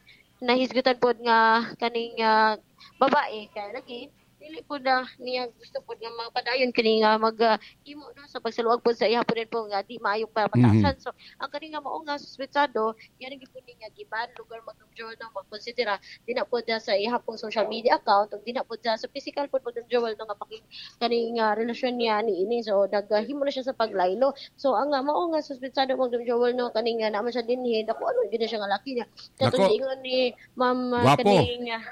babae kay lagi dili po na niya gusto po nga magpadayon kini nga mag-imo no sa pagsaluwag po sa iha po din po nga di maayong para matasan so ang kani nga mao nga suspetsado yan ang gipon nga giban lugar Magdam Joel no magkonsidera di na po sa iha pong social media account ug di na po sa physical po Magdam Joel no nga kani nga relasyon niya ni ini so naghimo na siya sa paglaylo so ang mao nga suspetsado Magdam Joel no kani nga naman siya dinhi dako ano gid siya nga laki niya katong ingon ni Ma'am kani nga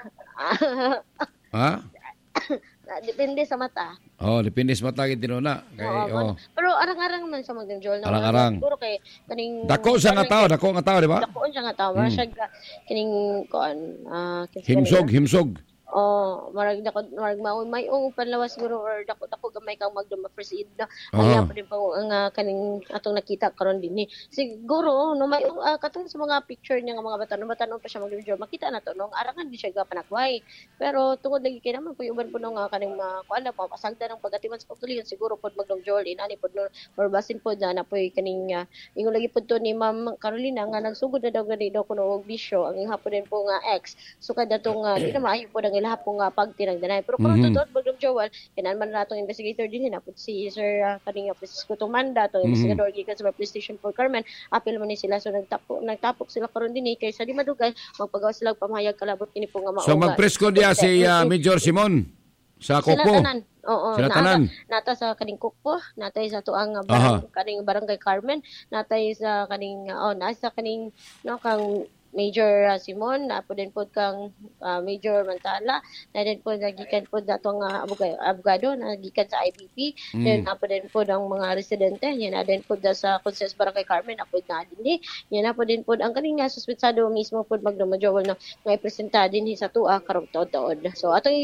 depende sa mata. Depende sa mata gid tinuna. Pero arang-arang man sa Magdam Joel. Arang-arang. Siguro kay kaning dako sa nga tao, di ba? Dako siya nga tao, siya kining himsog. Marag may panlawas siguro or dako gamay kang Magdam first aid na kaya pa din pa ang kaning atong nakita karon dinhi siguro no may katong sa mga picture niya nga mga batanon pa siya Magdam Joel makita na to no arangan di siya gapanakway pero tungod lagi kay naman uban po no nga kaning kuan na papasagda ng pagatiman sa pagtuligan siguro pod Magdam Joel inani pod no or basin pod na poy kaning ingon lagi pod to ni Ma'am Carolina nga nagsugod na daw gani daw kuno og bisyo ang hapon din po nga ex so kada tong di na maayo pod ang lahat po nga pagtinagdanay pero kung totoo Magdam Joel kinan man natong investigator din hinapot si Sir kaning Francisco Tumanda to investigador gikan sa police station for Carmen apil man ni sila so nagtapok sila karon dinhi kay sa di madugay magpagawa sila pamahayag kalabot kini po nga mao so magpresko dia si Major Simon sa Kokpo sila tanan nata sa kaning Kokpo natay sa tuang kaning Barangay Carmen natay sa kaning nasa kaning no kang Major Simon, na po din po kang Major Mantala, na din po nagikan po datong abogado na nagikan sa IBP, then na po din po ng mga residente, yan na din po sa Consensus Barangay Carmen, na po na din yan na po din po ang kaning suspetsado mismo po magdumajawal na ngay presenta din sa tuwa karong taod-taod. So ato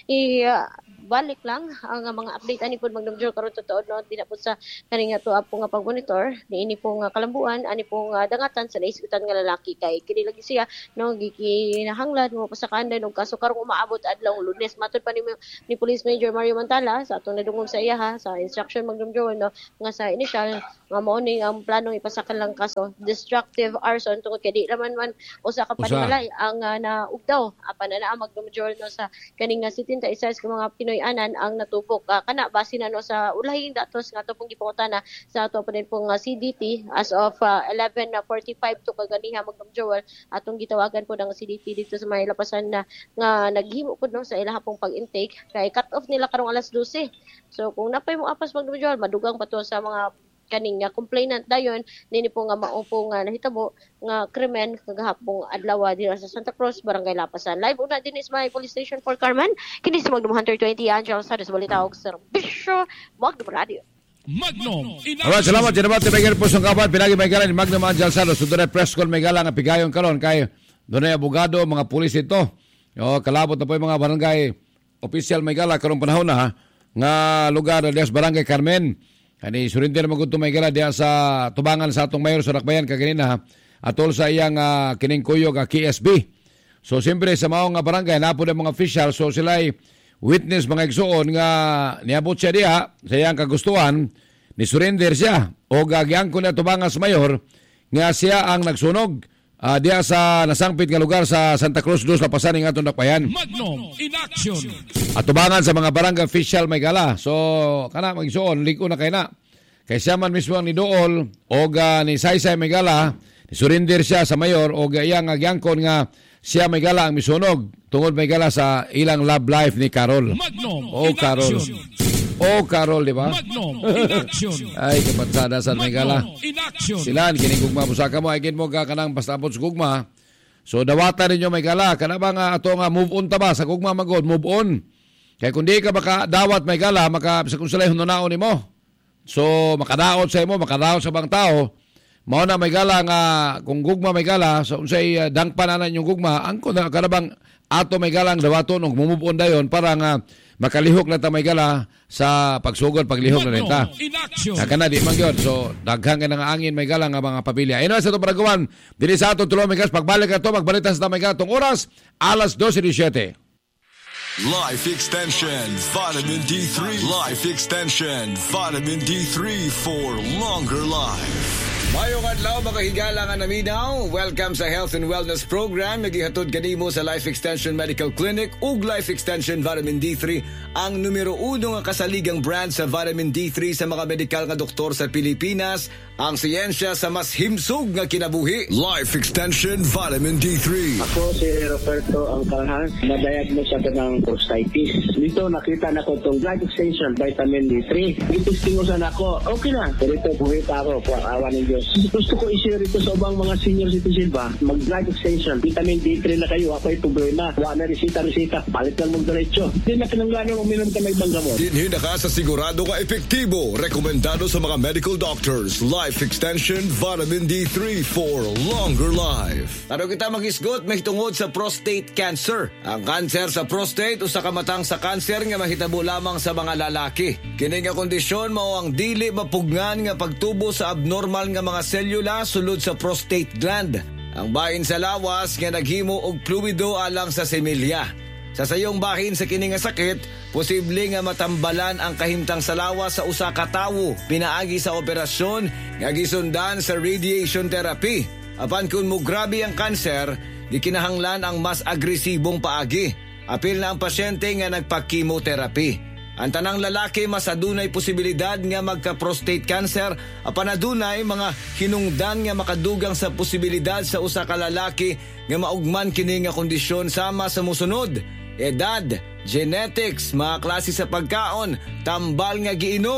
balik lang ang mga update ani po magdumajawal karong taod no, di na po sa kaning ato po nga pag-monitor niini po nga kalambuan ani po nga dangatan sa naisgutan nga lalaki kay kini lagi siya no gikinahanglan mo pasakandan og kaso karong umaabot adlaw Lunes. Matud pa ni Police Major Mario Mantala sa atong nadungog sa iya sa instruction magdumajawal no, nga sa initial nga mao ni ang planong ipasakan lang kaso destructive arson tungod kay di naman usa ka panimalay ang naugdaw apan na magdumajawal no sa kaning 76 ka mga Pinoy-anan ang natubok kana base na no sa ulahing datos nga ato pong gipangutana sa ato pa din pong CDT as of 11:45 to kaganiha magdumajawal atong gitawagan po ng CDT dito sa may lapasan na nga naghimo pud no sa ilaha pong pag-intake kay cut off nila karong alas 12. So kung napay mo apas magdumajawal madugang pa to sa mga kaning complainant dayon nini po nga maupo nga nahitabo nga krimen kagahapong adlaw diri sa Santa Cruz Barangay Lapasan. Live una din is my police station for Carmen kini si Magnum Hunter 20 Angel sa balita og serbisyo Magnum Radio. Magnum. Alright, salamat dinabate bagay po sa kaban pinagi may galan ni Magnum Angel sa sudre press call may galang pigayon karon kay dunay abogado mga pulis ito. Kalabot na po yung mga barangay official may gala karong panahon na nga lugar sa Barangay Carmen. Ani surrender magud to may gala diha sa tubangan sa atong mayor sa Dakbayan kaganina atol sa iyang kining kuyog KSB. So siyempre sa mao nga barangay napo ng mga official so sila witness mga igsuon nga niabot siya diha sa iyang kagustuhan ni surrender siya o gagyang ko na tubangan sa mayor nga siya ang nagsunog diha sa nasangpit nga lugar sa Santa Cruz dos Lapasan nga atong Dakbayan. Magnum in action. Atubangan sa mga barangay official may gala. So kana magsuon liko na kay na. Kay siya man mismo ang niduol o ni Saysay may gala, surrender siya sa mayor o iyang agyangkon nga siya may gala ang misunog tungod may gala sa ilang love life ni Carol. Magnum in Carol. action. Carol, di ba? Magnum in action. Ay, kapatsada sa may gala. In action. Silan, kining gugma busaka mo, ay mo ka kanang basta apot sa gugma. So, dawata ninyo may gala. Kana ba nga ato nga move on ta ba? Sa gugma magod, move on. Kaya kung di ka baka dawat may gala, sa kung salay hununaon ni mo. So, makadaot sa imo, makadaot sa bang tao. Mao na may gala nga, kung gugma may gala, so unsay dangpananan yung gugma, ang kung kanabang ato may galang dawaton og move on dayon para nga makalihok na ta may gala sa pagsugod paglihok na rin ta. Kana di man gyud. So daghang ka nga angin may gala nga mga pamilya. Ino sa to paraguan dili sa ato tulo megas pagbalik ato magbalitan sa may gatong oras alas 12:17. Life Extension Vitamin D3. Life Extension Vitamin D3 for longer life. Mayong adlaw mga higala nga naminaw. Welcome sa Health and Wellness Program. Nagihatod kanimo sa Life Extension Medical Clinic ug Life Extension Vitamin D3, ang numero 1 nga kasaligang brand sa vitamin D3 sa mga medikal nga doktor sa Pilipinas. Ang siyensya sa mas himsog nga kinabuhi. Life Extension Vitamin D3. Ako si Roberto Angkalhan, na-diagnose ako ng prostatitis. Dito nakita na ko itong Life Extension Vitamin D3. Itistingusan ako, okay na. Pero ito buhit ako, awa ng Diyos. Gusto ko i-share ito sa ubang mga senior citizen ba? Mag-Life Extension, Vitamin D3 na kayo. Ako ay problema. Wala na resita. Palit lang mag-diretso. Hindi na kinangganan uminom ka na ibang gamot. Dinhin na ka sa sigurado ka epektibo. Rekomendado sa mga medical doctors. Life Extension Vitamin D3 for longer life. Taro kita mag-isgot mahitungod sa prostate cancer. Ang cancer sa prostate usa ka matang sa cancer nga mahitabo lamang sa mga lalaki. Kini nga kondisyon mao ang dili mapugnan nga pagtubo sa abnormal nga mga selula sulod sa prostate gland. Ang bahin sa lawas nga naghimo og fluido alang sa semilya. Sa sayong bahin sa kini nga sakit, posible nga matambalan ang kahimtang sa lawas sa usa ka tawo pinaagi sa operasyon nga gisundan sa radiation therapy. Apan kun mo grabe ang kanser, di kinahanglan ang mas agresibong paagi. Apil na ang pasyente nga nagpa-chemotherapy. Ang tanang lalaki mas adunay posibilidad nga magka-prostate cancer, apan adunay mga hinungdan nga makadugang sa posibilidad sa usa ka lalaki nga maugman kini nga kondisyon sama sa mosunod: edad, genetics, mga klase sa pagkaon, tambal nga giinom,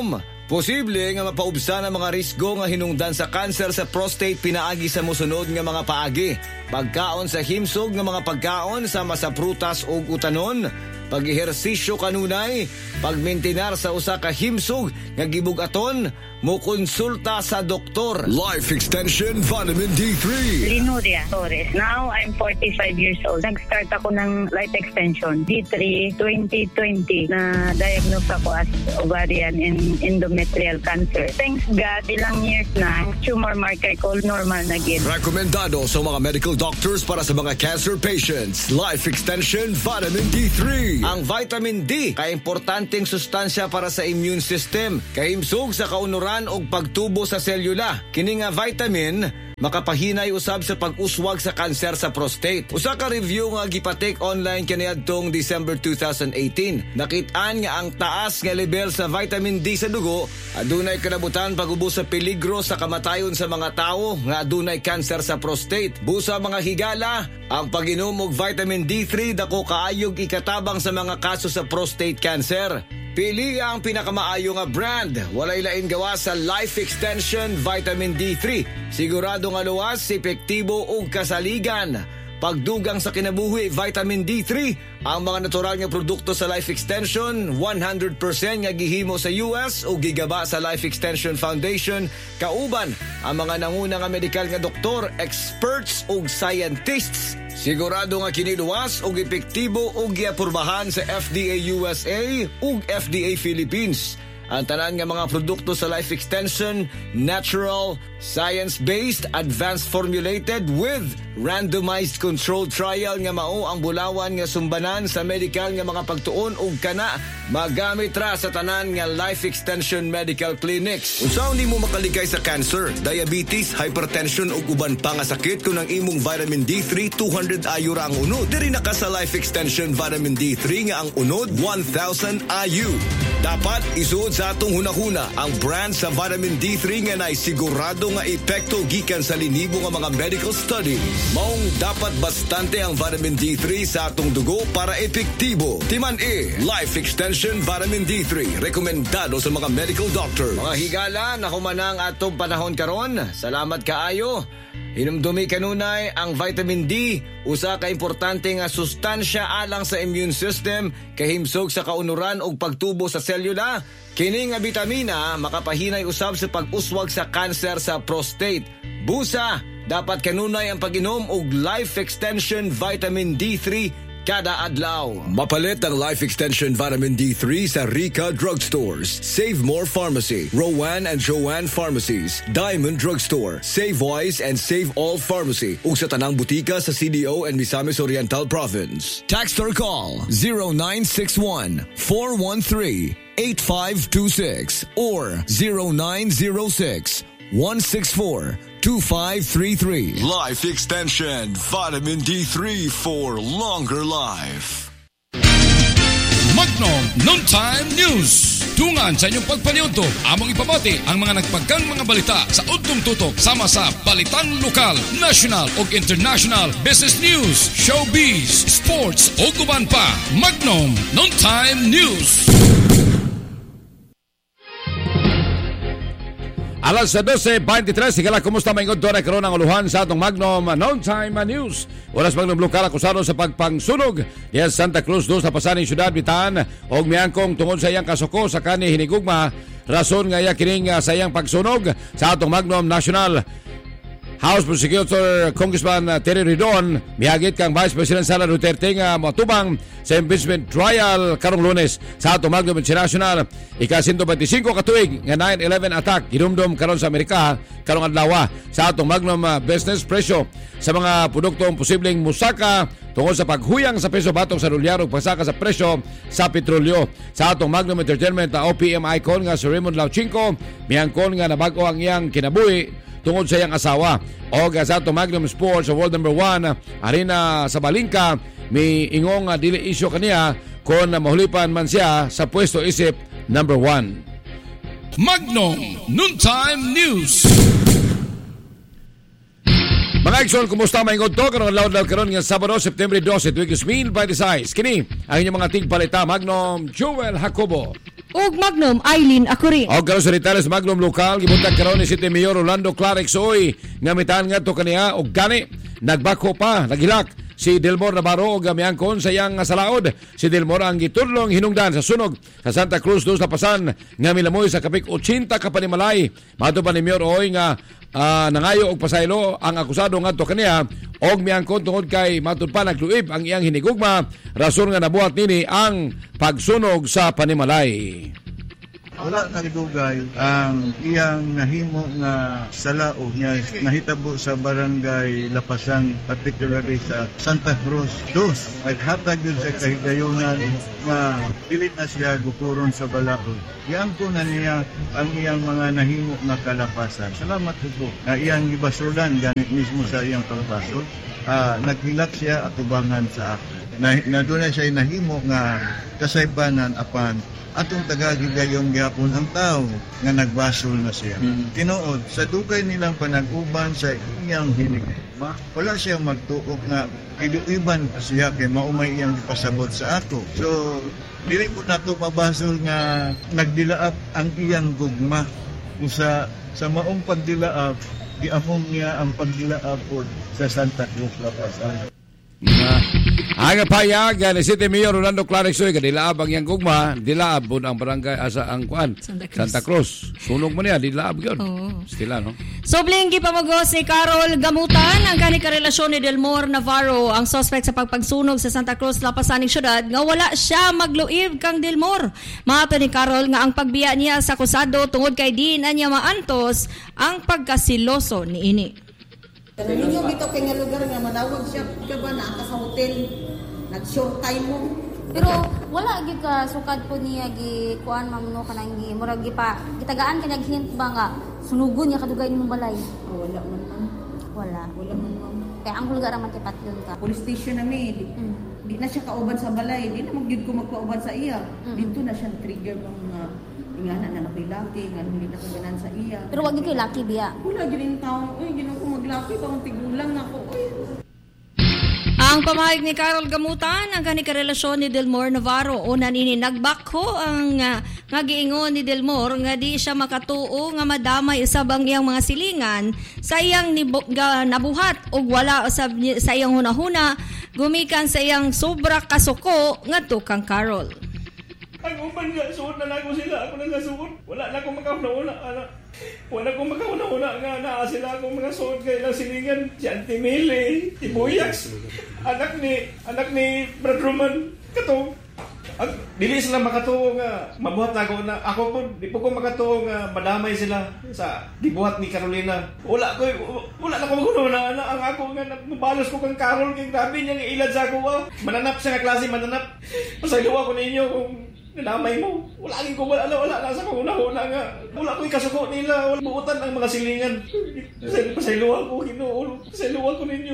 Posible nga mapaubsan ang mga risgo nga hinungdan sa kanser sa prostate pinaagi sa mosunod nga mga paagi. Pagkaon sa himsog nga mga pagkaon sama sa prutas o utanon, pag-ehersisyo kanunay, pagmintinar sa usa ka himsog nga gibugaton, mo konsulta sa doktor. Life Extension Vitamin D3. Linuria Torres. Now, I'm 45 years old. Nag-start ako ng Life Extension D3 2020 na diagnose ako as ovarian and endometrial cancer. Thanks God, ilang years na, tumor marker ko normal na gid. Rekomendado sa mga medical doctors para sa mga cancer patients. Life Extension Vitamin D3. Ang vitamin D, kaimportanteng sustansya para sa immune system. Kahimsog sa kaunuran o pagtubo sa selula. Kini nga vitamin makapahinay usab sa pag-uswag sa kanser sa prostate. Usa ka review nga gipatek online kaniadtong December 2018. Nakit-an nga ang taas nga level sa vitamin D sa dugo adunay kanabutan pag-ubos sa peligro sa kamatayon sa mga tawo nga adunay kanser sa prostate. Busa mga higala, ang pag-inom og vitamin D3 dako kaayog ikatabang sa mga kaso sa prostate cancer. Pili ang pinakamaayo nga brand. Walay lain gawa sa Life Extension Vitamin D3. Sigurado nga luwas, epektibo ug kasaligan. Pagdugang sa kinabuhi, Vitamin D3, ang mga natural nga produkto sa Life Extension, 100% nga gihimo sa US o gigaba sa Life Extension Foundation, kauban ang mga nanguna nga medical nga doktor, experts ug scientists. Sigurado nga kiniluwas ug epektibo ug giapurbahan sa FDA USA ug FDA Philippines. Ang tanan nga mga produkto sa Life Extension, natural, science-based, advanced formulated with randomized controlled trial nga mao ang bulawan nga sumbanan sa medical nga mga pagtuon ug kana magamit ra sa tanan nga Life Extension Medical Clinics. Unsaon nimo makaligay sa cancer, diabetes, hypertension ug uban pa nga sakit kung ang imong vitamin D3 200 IU ra ang unod. Diri na ka sa Life Extension Vitamin D3 nga ang unod 1000 IU. Dapat isuod sa atong hunahuna ang brand sa vitamin D3 nga nay sigurado nga epekto gikan sa linibo nga mga medical studies. Maong dapat bastante ang vitamin D3 sa atong dugo para epektibo. Timan Life Extension Vitamin D3, rekomendado sa mga medical doctors. Mga higala, nahumanang atong panahon karon. Salamat kaayo. Hinumdumi kanunay ang vitamin D, usa ka importante nga sustansya alang sa immune system, kahimsog sa kaunuran ug pagtubo sa selula. Kini nga bitamina makapahinay usab sa pag-uswag sa kanser sa prostate. Busa, dapat kanunay ang pag-inom og Life Extension Vitamin D3 kada adlaw. Mapalit ang Life Extension Vitamin D3 sa Rica Drugstores, Save More Pharmacy, Rowan and Joanne Pharmacies, Diamond Drugstore, Save Wise and Save All Pharmacy ug sa tanang butika sa CDO and Misamis Oriental Province. Text or call 0961-413-8526 or 0906-164-2533. Life Extension Vitamin D3 for longer life. Magnum Noontime News. Tungan sa inyong pagpaniunto, among ipamati ang mga nagpagkang mga balita sa udtong tutok sama sa balitang lokal, national ug international, business news, showbiz, sports ug uban pa. Magnum Noontime News. Alas 12:23, sigala kumusta may ingod doon karon ang uluhan sa atong Magnum Noontime News. Oras Magnum lokal akusado sa pagpangsunog diyan Santa Cruz dos sa pasaning syudad bitaan og miangkong tungod sa iyang kasuko sa kani hinigugma. Rason nga iya kining sa iyang pagsunog sa atong Magnum National. House Prosecutor Congressman Terry Ridon mihagit kang Vice President Sara Duterte nga matubang sa impeachment trial karong Lunes sa atong Magnum International. Ika-125 katuig nga 9/11 attack ginumdum karon sa Amerika karong adlaw sa atong Magnum business presyo sa mga produktong posibleng musaka tungod sa paghuyang sa peso batok sa dolyar ug pagsaka sa presyo sa petrolyo. Sa atong Magnum Entertainment OPM icon nga si Raymond Lauchinko mihangkon nga nabago ang iyang kinabuhi tungod sa iyang asawa. O sa atong Magnum Sports sa World Number 1 arena sa Balingka may ingong dili isyo kaniya kung mahulipan man siya sa pwesto isip number 1. Magnum Noontime News. Mga Exxon, kumusta maingod to? Karong loud karon nga Sabado, September 12, tuig 2026. Kini ang inyong mga tigpalita, Magnum Joel Jacobo. ug Magnum Eileen Acurin. Og karon sa Ritales Magnum lokal gibuntag karon ni City Mayor Rolando Clarix Oy nga mitaan ngadto kaniya og gani nagbako pa naghilak si Delmor Navarro og gamiangkon sa iyang salaod. Si Delmor ang gitudlong hinungdan sa sunog sa Santa Cruz dos Lapasan nga milamoy sa kapik 80 ka panimalay. Mato pa ni Mayor Oy nga nangayo og pasaylo ang akusado ngadto kaniya og miangkon tungod kay matud pa nagluib ang iyang hinigugma rason nga nabuhat nini ang pagsunog sa panimalay. Wala nagdugay ang iyang nahimo nga salaog niya nahitabo sa barangay Lapasan, particularly sa Santa Cruz 2. Naghatag yun sa kahigayonan nga pilit na siya gupuron sa balaod. Iyang ko na niya ang iyang mga nahimo nga kalapasan. Salamat po na iyang ibasulan ganit mismo sa iyang pagbasol. Naghilak siya atubangan sa ako. Na doon na siya nahimo nga kasaybanan apan atong tagagigayong gyapon ang tao nga nagbasol na siya. Tinuod, sa dugay nilang panag-uban sa iyang hinigugma, wala siyang magtuok nga iluiban siya kay maumay iyang ipasabot sa ako. So, dili po nato mabasol nga nagdilaap ang iyang gugma. Sa maong pagdilaap, giamong niya ang pagdilaap po sa Santa Cruz Lapasan. Ang payag ni City Mayor Rolando Clarix Oy dilaab ang yang gugma, dilaab ang barangay asa ang kuan Santa Cruz. Sunog mo niya dilaab gyud. Stila no. Sobling gipamagos ni Carol Gamutan ang kani karelasyon ni Delmor Navarro ang suspect sa pagpagsunog sa Santa Cruz Lapasaning syudad nga wala siya magluib kang Delmor. Maato ni Carol nga ang pagbiya niya sa akusado tungod kay di na niya maantos ang pagkasiloso niini. Pero ninyo dito kay nga lugar nga madawag siya ka ba na sa hotel nag-short time mo. Pero wala gyud ka sukad po niya gi kuan mamno kanang gi murag gi pa gitagaan kanya hint ba nga sunugon niya kadugay nimong balay. Wala man ma'am. Wala ma'am. Kaya ang lugar man kay patlon ka. Police station na mi. Di na siya kauban sa balay, di na magyud ko magpauban sa iya. Dito na siya trigger mga ingana na napilaki, nga hindi na kaganan sa iya. Pero wag kay laki biya. Wala gyud taon, uy ginoo ko maglaki tawon tigulang ako. Ang pamahayag ni Carol Gamutan ang kani karelasyon ni Delmor Navarro una nini nagbakho ang nga giingon ni Delmor nga di siya makatuo nga madamay usab ang iyang mga silingan sa iyang nabuhat ug wala usab sa iyang hunahuna gumikan sa iyang sobra kasuko ngadto kang Carol. Ang uban nga, suot na lang ko sila. Ako na nasuot. Wala na akong makauna-una. Wala akong makauna-una nga naa sila akong mga suot kayo ng silingan. Si Auntie Mele, si Buyaks, anak ni Brad Roman, katong. Dili sila makatuo nga mabuhat na ako na ako po, di po ko makatuo nga madamay sila sa dibuhat ni Carolina. Wala na ko maguna na ang ako nga mabalos ko kang Carol kay grabe niya ilad sa ako. Mananap siya nga klase mananap. Pasaylo ako ninyo kung nadamay mo. Wala na sa kauna-una nga. Wala ko ikasuko nila. Wala buutan ang mga silingan. Pasaylo ako, Ginoo. Pasaylo ako ninyo.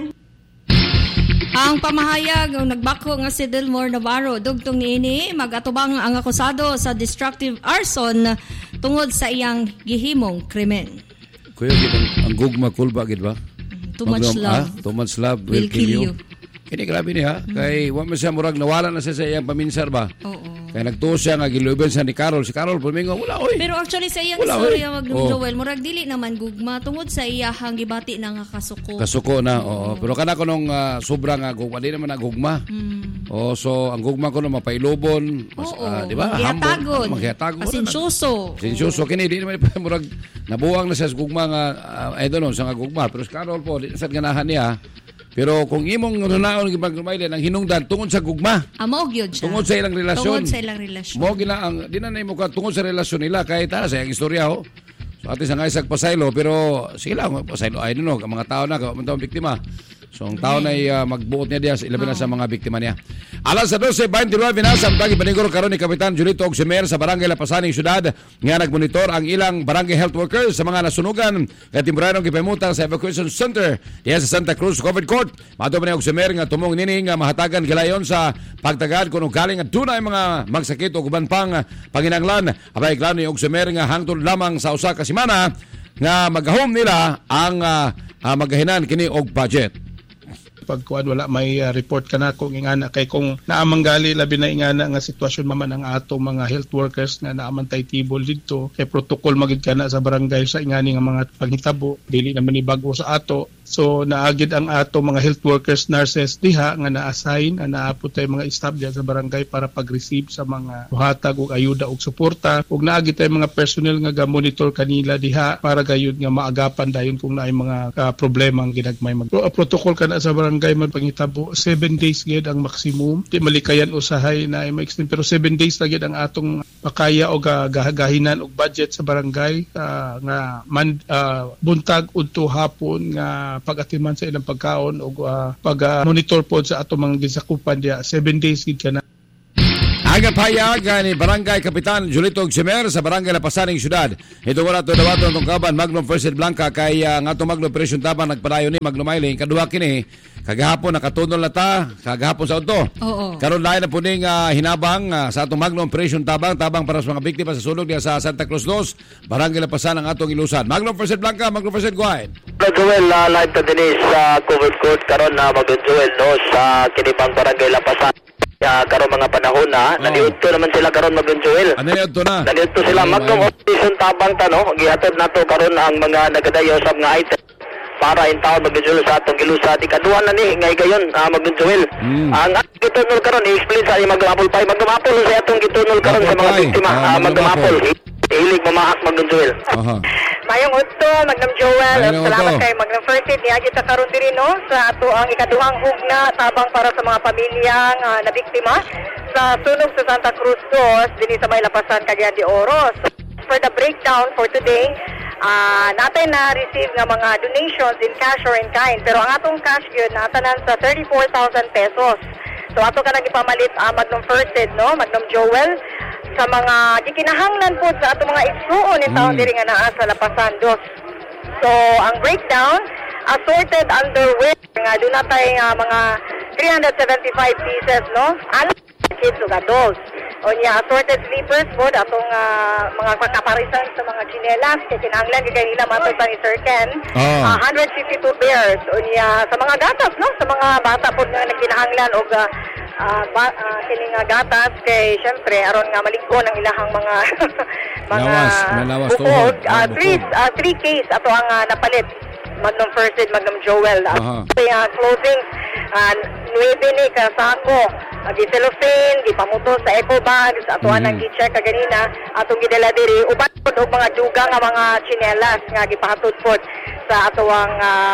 Ang pamahayag ng nagbako nga si Delmor Navarro dugtong niini magatubang ang akusado sa destructive arson tungod sa iyang gihimong krimen. Kuya ang gugma kulba gid ba? Too much love. Too much love will kill you. Kini grabe niya kay wa man siya murag nawala na siya sa iyang paminsar ba? Oo. Kaya nagtuo siya nga giluben sa ni Carol. Si Carol pumingo wala oy. Pero actually sa iyang istorya wag Joel murag dili naman gugma tungod sa iyahang gibati na nga kasuko. Kasuko na oo. Pero kana ko nung sobra nga gugma di naman nagugma. So ang gugma ko no mapailobon, di ba? Hambon. Magyatagon. Sinsuso. Kini di naman murag nabuwang na siya sa gugma nga I don't know sa nga gugma. Pero si Carol po di sa ganahan niya. Pero kung imong nunaon gipaglumaylen ang hinungdan tungod sa gugma. Amo gyud siya. Tungod sa ilang relasyon. Mo gina ang di na nimo ka tungod sa relasyon nila kay ta sa iyang istorya ho. So ati sa nga isag pasaylo pero sila pasaylo ay no ang mga tao na ka man biktima. So ang tao na magbuot niya diya ilabi na sa mga biktima niya. Alas sa 12:29 na samtang ibaniguro karon ni Kapitan Julito Ogsemer sa Barangay Lapasaning Syudad nga nagmonitor ang ilang barangay health workers sa mga nasunugan nga temporarong gipahimutang sa evacuation center diya sa Santa Cruz COVID Court. Mato man ni Ogsemer nga tumong nini nga mahatagan gilayon sa pagtagad kuno galing adunay mga magsakit o uban pang panginanglan. Abay klaro ni Ogsemer nga hangtod lamang sa usa ka semana nga magahom nila ang magahinan kini og budget. pagkuan wala may report ka na kung ingana kay kung naamang gali labi na ingana nga sitwasyon maman ang atong mga health workers na naaman tay tibol didto kay protocol magid kana sa barangay sa ingani nga mga panghitabo dili naman ni bago sa ato. So naagid ang ato mga health workers, nurses diha nga na-assign na naapot tay mga staff diha sa barangay para pag-receive sa mga buhatag og ayuda og suporta ug naagid tay mga personnel nga ga-monitor kanila diha para gayud nga maagapan dayon kung naay mga problema ang ginagmay protocol kana sa barangay man panghitabo 7 days gid ang maximum di malikayan usahay na ay ma-extend pero 7 days na gid ang atong pakaya o gahinan og budget sa barangay nga buntag udto hapon nga pag-atiman sa ilang pagkaon o pag-monitor po sa ato mga gisakupan diya 7 days gid kana. Aga payag ni Barangay Kapitan Julito Gsemer sa Barangay Lapasaning Syudad. Ito ko na ito dawaton itong kaban Magnum First Aid Blanca kay nga itong Magnum Operation Taban nagpadayon ni Magnum Isling. Kaduha kini kagahapon nakatunol na ta kagahapon sa unto. Karon lain na po ning hinabang sa atong Magnum Operation Tabang para sa mga biktima sa sunog diya sa Santa Cruz 2 Barangay Lapasan ang atong ilusan. Magnum First Aid Blanca, Magnum First Aid, go ahead. Joel, live to din sa covered court karon na Magnum Joel no sa kinibang Barangay Lapasan. Karon mga panahon na naniudto naman sila karon Magnum Joel. Naniudto na. Naniudto sila Magnum Operation Tabang tano gihatod nato karon ang mga nagadayo sa mga item para in town Magnum Joel sa atong gilusa di kaduha na ni ngay gayon Magnum Joel. Ang gitunol karon i-explain sa Magnum Apple Pie Magnum Apple sa atong gitunol karon sa mga biktima Magnum Apple. Hilig mamahak Magnum Joel. Mayong utto Magnum Joel. Salamat kay Magnum First Aid niya kita karon diri no sa ato ang ikaduhang hugna tabang para sa mga pamilyang nabiktima sa sunog sa Santa Cruz 2 dinhi sa may Lapasan, Cagayan de Oro. So, for the breakdown for today, natin na-receive nga mga donations in cash or in kind. Pero ang atong cash yun, natanan sa 34,000 pesos. So ato ka nang ipamalit Magnum First Aid, no? Magnum Joel, sa mga gikinahanglan po sa ato mga igsuon ni taon diri nga naa sa Lapasan 2. So ang breakdown, assorted underwear nga doon natay mga 375 pieces, no? Alam kids ug adults. O niya, assorted sleepers po, atong mga kakaparisan sa mga chinelas, kaya kinahanglan kaya nila matod ni Sir Ken. 152 pairs. O niya, sa mga gatas, no? Sa mga bata po nga nagkinahanglan o kini nga gatas, kay syempre, aron nga maligko ng ilahang mga bukod. 3 case ato ang napalit. Magnum First Aid, Magnum Joel. Clothing, 9 ni kasako. Gi-cellophane, gipamuto sa eco bags, atuan ang gi-check kaganina, atong gidala diri. Uban pod og mga duga nga mga chinelas nga gipahatod pod sa atuang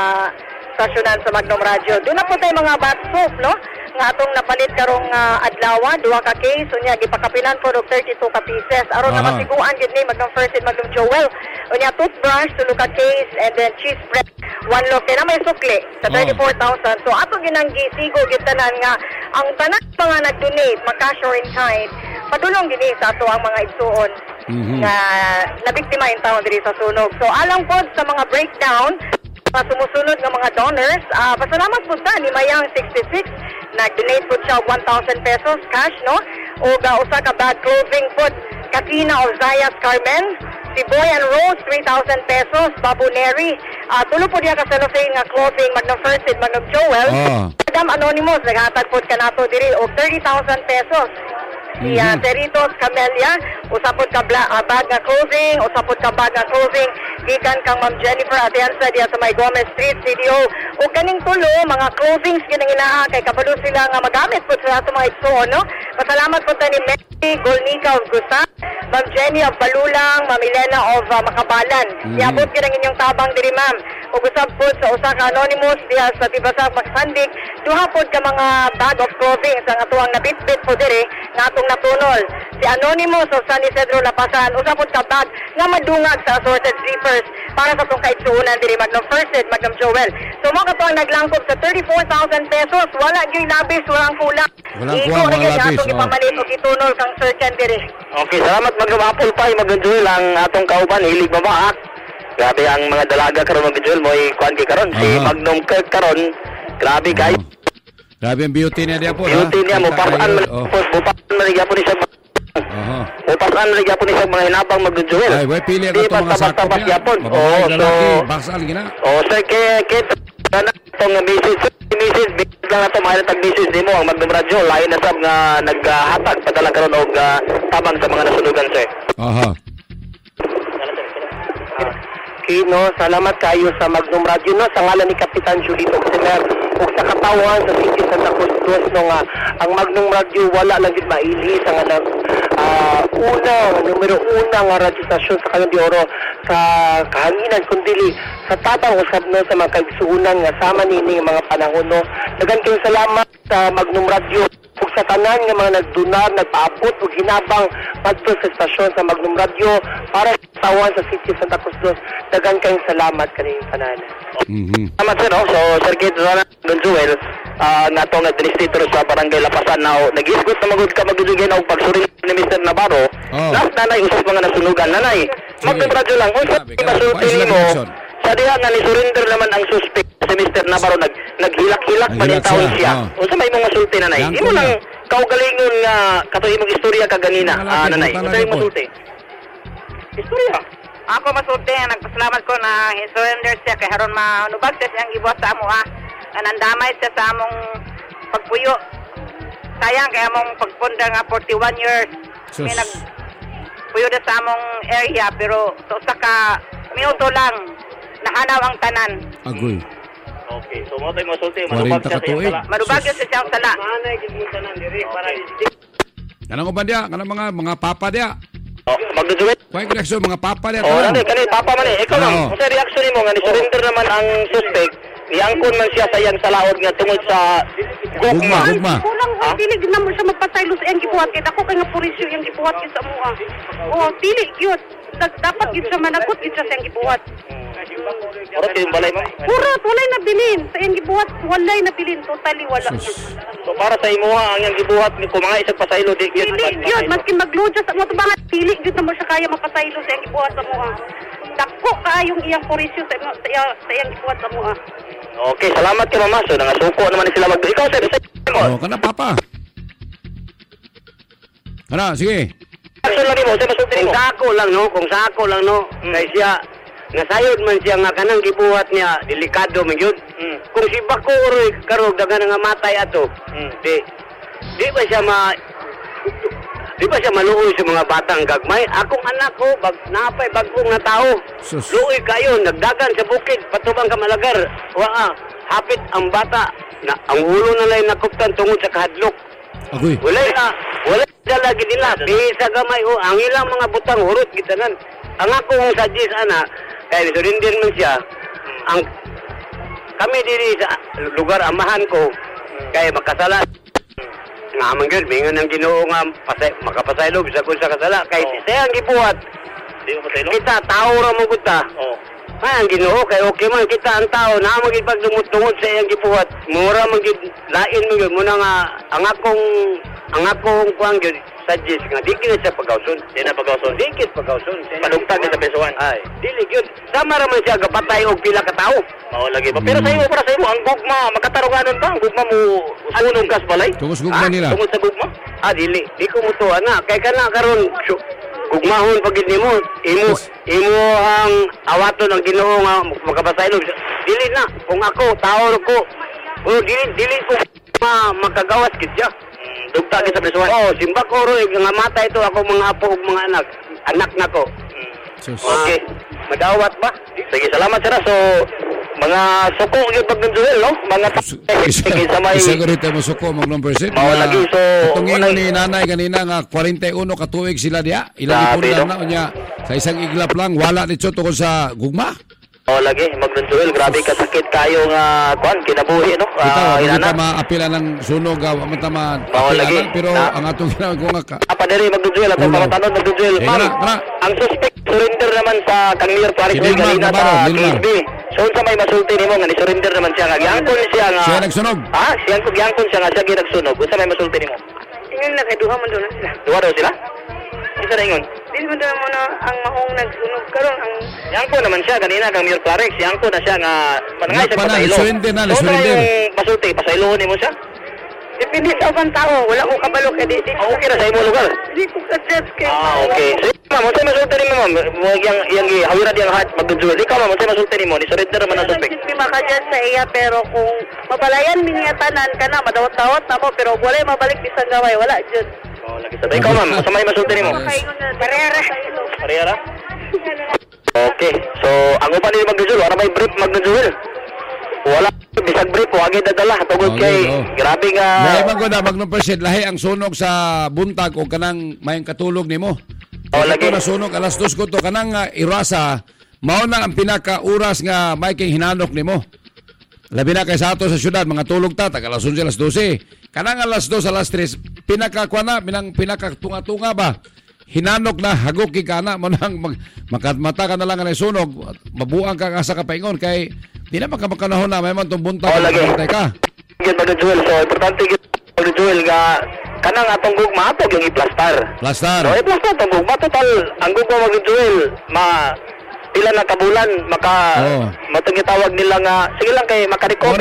stasyonan sa Magnum Radio. Doon na po tayo mga bath soap, no? Nga atong napalit karong adlawa, 2 ka case, unya gipakapilan po og 32 ka pieces. Aron na masiguan gid ni Magnum First Aid, Magnum Joel. Unya toothbrush, 2 ka case, and then cheese spread, 1 loaf. Kaya na may sukli sa 34,000. So ato ginanggi sigo gid tanan nga ang tanan mga nag-donate, maka-cash or in kind, padulong gini sa ato ang mga igsuon na nabiktima in taon diri sa sunog. So alang pod sa mga breakdown sa sumusunod ng mga donors, pasalamat po sa ni Mayang 66, nag-donate po siya 1,000 pesos cash, no? O usa ka bag clothing po, Katina Ozayas Carmen, si Boy and Rose, 3,000 pesos, Babu Neri, tulo po diya ka cellophane nga clothing, Magnum First Aid, Magnum Joel, Madam Anonymous, naghatag po ka nato diri, o 30,000 pesos. Si Cerritos Camelia, usapod ka bag nga clothing, usapod ka bag nga clothing, gikan kang Ma'am Jennifer Atienza diya sa May Gomez Street, CDO. O kaning tulo, mga clothings ginang inaa, kay kabalo sila nga magamit po sa ato mga igsoon, no? Pasalamat po ni Mary Golnica of Gusa, Ma'am Jenny of Balulang, Ma'am Elena of Makabalan. Iabot ginang inyong tabang diri, ma'am. O gusap po sa usa ka anonymous diya sa Tibasag, Maksandik, duha po ka mga bag of clothing sa atuang nabitbit po diri, nga atong natunol. Si Anonymous of San Isidro Lapasan, usapod ka bag nga madungag sa assorted sleepers para sa itong kaitsuunan diri Magnum First Aid, Magnum Joel. So mo katong naglangkob sa 34,000 pesos, wala gyud labis, walang kulang. Igo ra gyud atong ipamalit og itunol kang Sir Ken diri. Okay, salamat Magnum Apple Pie, Magnum Joel, ang atong kauban hilig mabaak. Grabe ang mga dalaga karon Magnum Joel mo ikuan kay karon si Magnum Kirk karon. Grabe kay. Grabe ang beauty niya diya po. Beauty niya mo pasan man gyapon ni siya. Mo pasan man gyapon ni siya mga hinabang Magnum Joel. Ay, way pili ka to mga sakop niya. So basal gina. Sir kay kana tong Mrs. Bigyan lang nato mga tag-message nimo ang Magnum Radio lain na sab nga naghatag padala karon og tabang sa mga nasunugan sir. Aha. Kino, salamat kayo sa Magnum Radio no sa ngalan ni Kapitan Julito Oxemer ug sa katawan sa City Santa Cruz no nga ang Magnum Radio wala lang gid maili sa nga numero una nga radio stasyon sa Cagayan de Oro sa kahanginan kundi sa tabang usab no sa mga kaigsuonan nga sama nini mga panahon no. Daghang kayong salamat sa Magnum Radio ug sa tanan nga mga nagdunar, nagpaabot ug hinabang padto sa stasyon sa Magnum Radio para sa tawan sa City Santa Cruz. Daghang kayong salamat kaning tanan. Salamat sir, no? So Sir Kate Don Joel, nga itong administrator sa Barangay Lapasan na nag-isgot na magod ka magdudugin og pagsuri ni Mr. Navarro. Last nanay, usap mga nasunugan. Nanay, magdadradyo lang. Kung sa masulti mo, sa diha nga ni surrender naman ang suspect si Mr. Navarro, naghilak-hilak panintawon siya. Kung sa may mga masulti, nanay. Imo lang kaugalingon nga katuloy mong istorya kaganina, nanay. Kung sa may masulti. Istorya. Ako masulti, nagpasalamat ko na surrender siya kay haron manubag siya siyang gibuhat sa amo nandamay siya sa among pagpuyo. Sayang kay among pagpunda nga 41 years. May nagpuyo na sa among area pero sa ka minuto lang nahanaw ang tanan. Agoy. Okay, so mo tayo masulti, manubag siya sa sala. Manubag siya sa sala. Manay gid mo tanan diri para kanang uban dia, kanang mga papa dia. Magduduwit. Kuha yung reaksyon, mga papa niya. Nanay, kanil, papa man eh. Ikaw lang, kung sa reaksyon mo nga, ni-surrender naman ang suspect, iangkon man siya sa iyang salaod nga tungod sa gugma. Kulang ko, dili na mo siya magpasaylo sa iyang gibuhat. Kaya ako kay nga purisyo iyang gibuhat yun sa mua. Dili yun. Dapat yun siya managot yun siya sa iyang gibuhat. Purot yung balay mo? Purot, walay na bilin. Sa iyang gibuhat, walay na bilin. Totally wala. So para sa imuha ang iyang gibuhat, kung mga isang pasaylo, di yun. Dili yun, maski magluja sa mga tubangan, dili yun na mo siya kaya mapasaylo sa iyang gibuhat sa mua. Dako kaayong iyang purisyo sa iyang gibuhat sa mua. Okay, salamat kay Mama. So nangasuko naman ni sila ikaw sir, oh, kana papa. Kana, sige. Kung sako lang no, kay siya nasayod man siya nga kanang gibuhat niya delikado man yun. Kung si Bako Uroy karog dagan nga matay ato. Di ba siya maluoy sa mga batang gagmay? Akong anak ko napay bagong na tao. Luoy kayo nagdagan sa bukid patubang ka Malagar. Hapit ang bata na ang ulo na lay nakuptan tungod sa kahadlok. Agoy. Wala lagi nila. Bisa gamay ang ilang mga butang hurot gitanan. Ang akong suggest kaya surrender man siya. Ang kami diri sa lugar amahan ko kaya makasala. Nga man gyud mingon ang Ginoo nga makapasaylog sa kun sa kasala kay siya ang gibuhat. Kita tao ra mo gud ta. Ang Ginoo kay okay man kita ang tao na magid pagdumot-dumot sa iyang gibuhat. Mura man gid lain mo gyud mo na nga ang akong kuang gyud suggest nga di gid siya pagawson. Di na pagawson. Di gid pagawson. Palugtag sa besuan. Ay, dili gyud. Sama ra man siya gapatay og pila ka tawo. Mao lagi ba. Pero para sa imo ang gugma makatarunganon ba? Ang gugma mo sunog kas balay? Tungos gugma nila. Tungod sa gugma? Dili. Di ko mutuan na. Kay kana karon gugmahon pagid nimo. Imo ang awaton ng Ginoo nga makapasaylog. Dili na. Kung ako tao ko. Dili ko makagawas gid siya. Dugta kita besuan. Simba ko ro nga mata ito ako mga apo ug mga anak nako. Okay. Madawat ba? Sige, salamat sir. So mga suko gyud pag Joel no? Mga sa may sigurito mo suko Magnum percent. Lagi so tungingon ni nanay kanina nga 41 ka tuig sila diha. Ilang ipon na unya sa isang iglap lang wala dito tungkol sa gugma. Lagi, Magnum Joel, grabe kasakit kayo nga kinabuhi, no? Hindi ka maapila ng sunog, lagi. Pero ang atong ginagawa nga Padre, Magnum Joel, at pamatanod, Magnum Joel. Ang suspect, surrender naman sa kang Mayor Paris kanina sa KSB. So, sa may masulti nimo nga, ni-surrender naman siya nga. Giangkon siya nga. Siya nagsunog? Giangkon siya nga, siya ginagsunog. Sa may masulti nimo? Ingon na kay duha man doon sila. Duha daw sila? Isa na ingon? Dili mo doon muna ang mahong nagsunog karon ang Giangkon naman siya kanina kang Mayor Paris. Giangkon na siya nga manangay sa pasaylo. Surrender na, surrender. Masulti, pasayloon nimo siya? Depende sa ubang tao, wala ko kabalo kay di. Okay na sa imo lugar. Di ko ka-judge kay. Okay. So, ma'am, sa masulti nimo ma'am, yung hawira diyang hat, mag-duel. Ikaw ma'am, sa'yo masulti ni mo, ni surrender man ang suspect. Nagsisimba ka dyan sa iya, pero kung mabalayan minyatanan ka na, madawat-dawat na mo, pero wala mabalik bisang gaway, wala dyan. Lagi sa ikaw ma'am, sa may masulti ni mo. Parehara? Okay, so ang upan nila mag-duel, wala may brief mag-duel. Wala, bisag brief, wag dadala, tugod kay, grabe nga. Lahi Magnum President, lahi ang sunog sa buntag o kanang mayang katulog ni mo. Lagi. Ito na sunog, alas 2 ko to, kanang irasa, mauna ang pinaka-uras nga may kay hinanok ni mo. Labi na kay sa ato sa syudad, mga tulog ta, tag alas 11, alas 12. Kanang alas 2, alas 3, pinaka-kuana, pinaka-tunga-tunga ba? Hinanok na, hagok kikana, manang mata ka na lang ang sunog, mabuang ka asa ka paingon, kay di na makamakanaho na, may man itong buntag, makakantay ka. Mag-duel, so importante mag-duel nga, kanang atong gugma, atong yung i-plastar. Plastar. So, i-plastar atong gugma, total, ang gugma mag-duel, pila na kabulan, matong itawag nila nga, sige lang kay makarecover.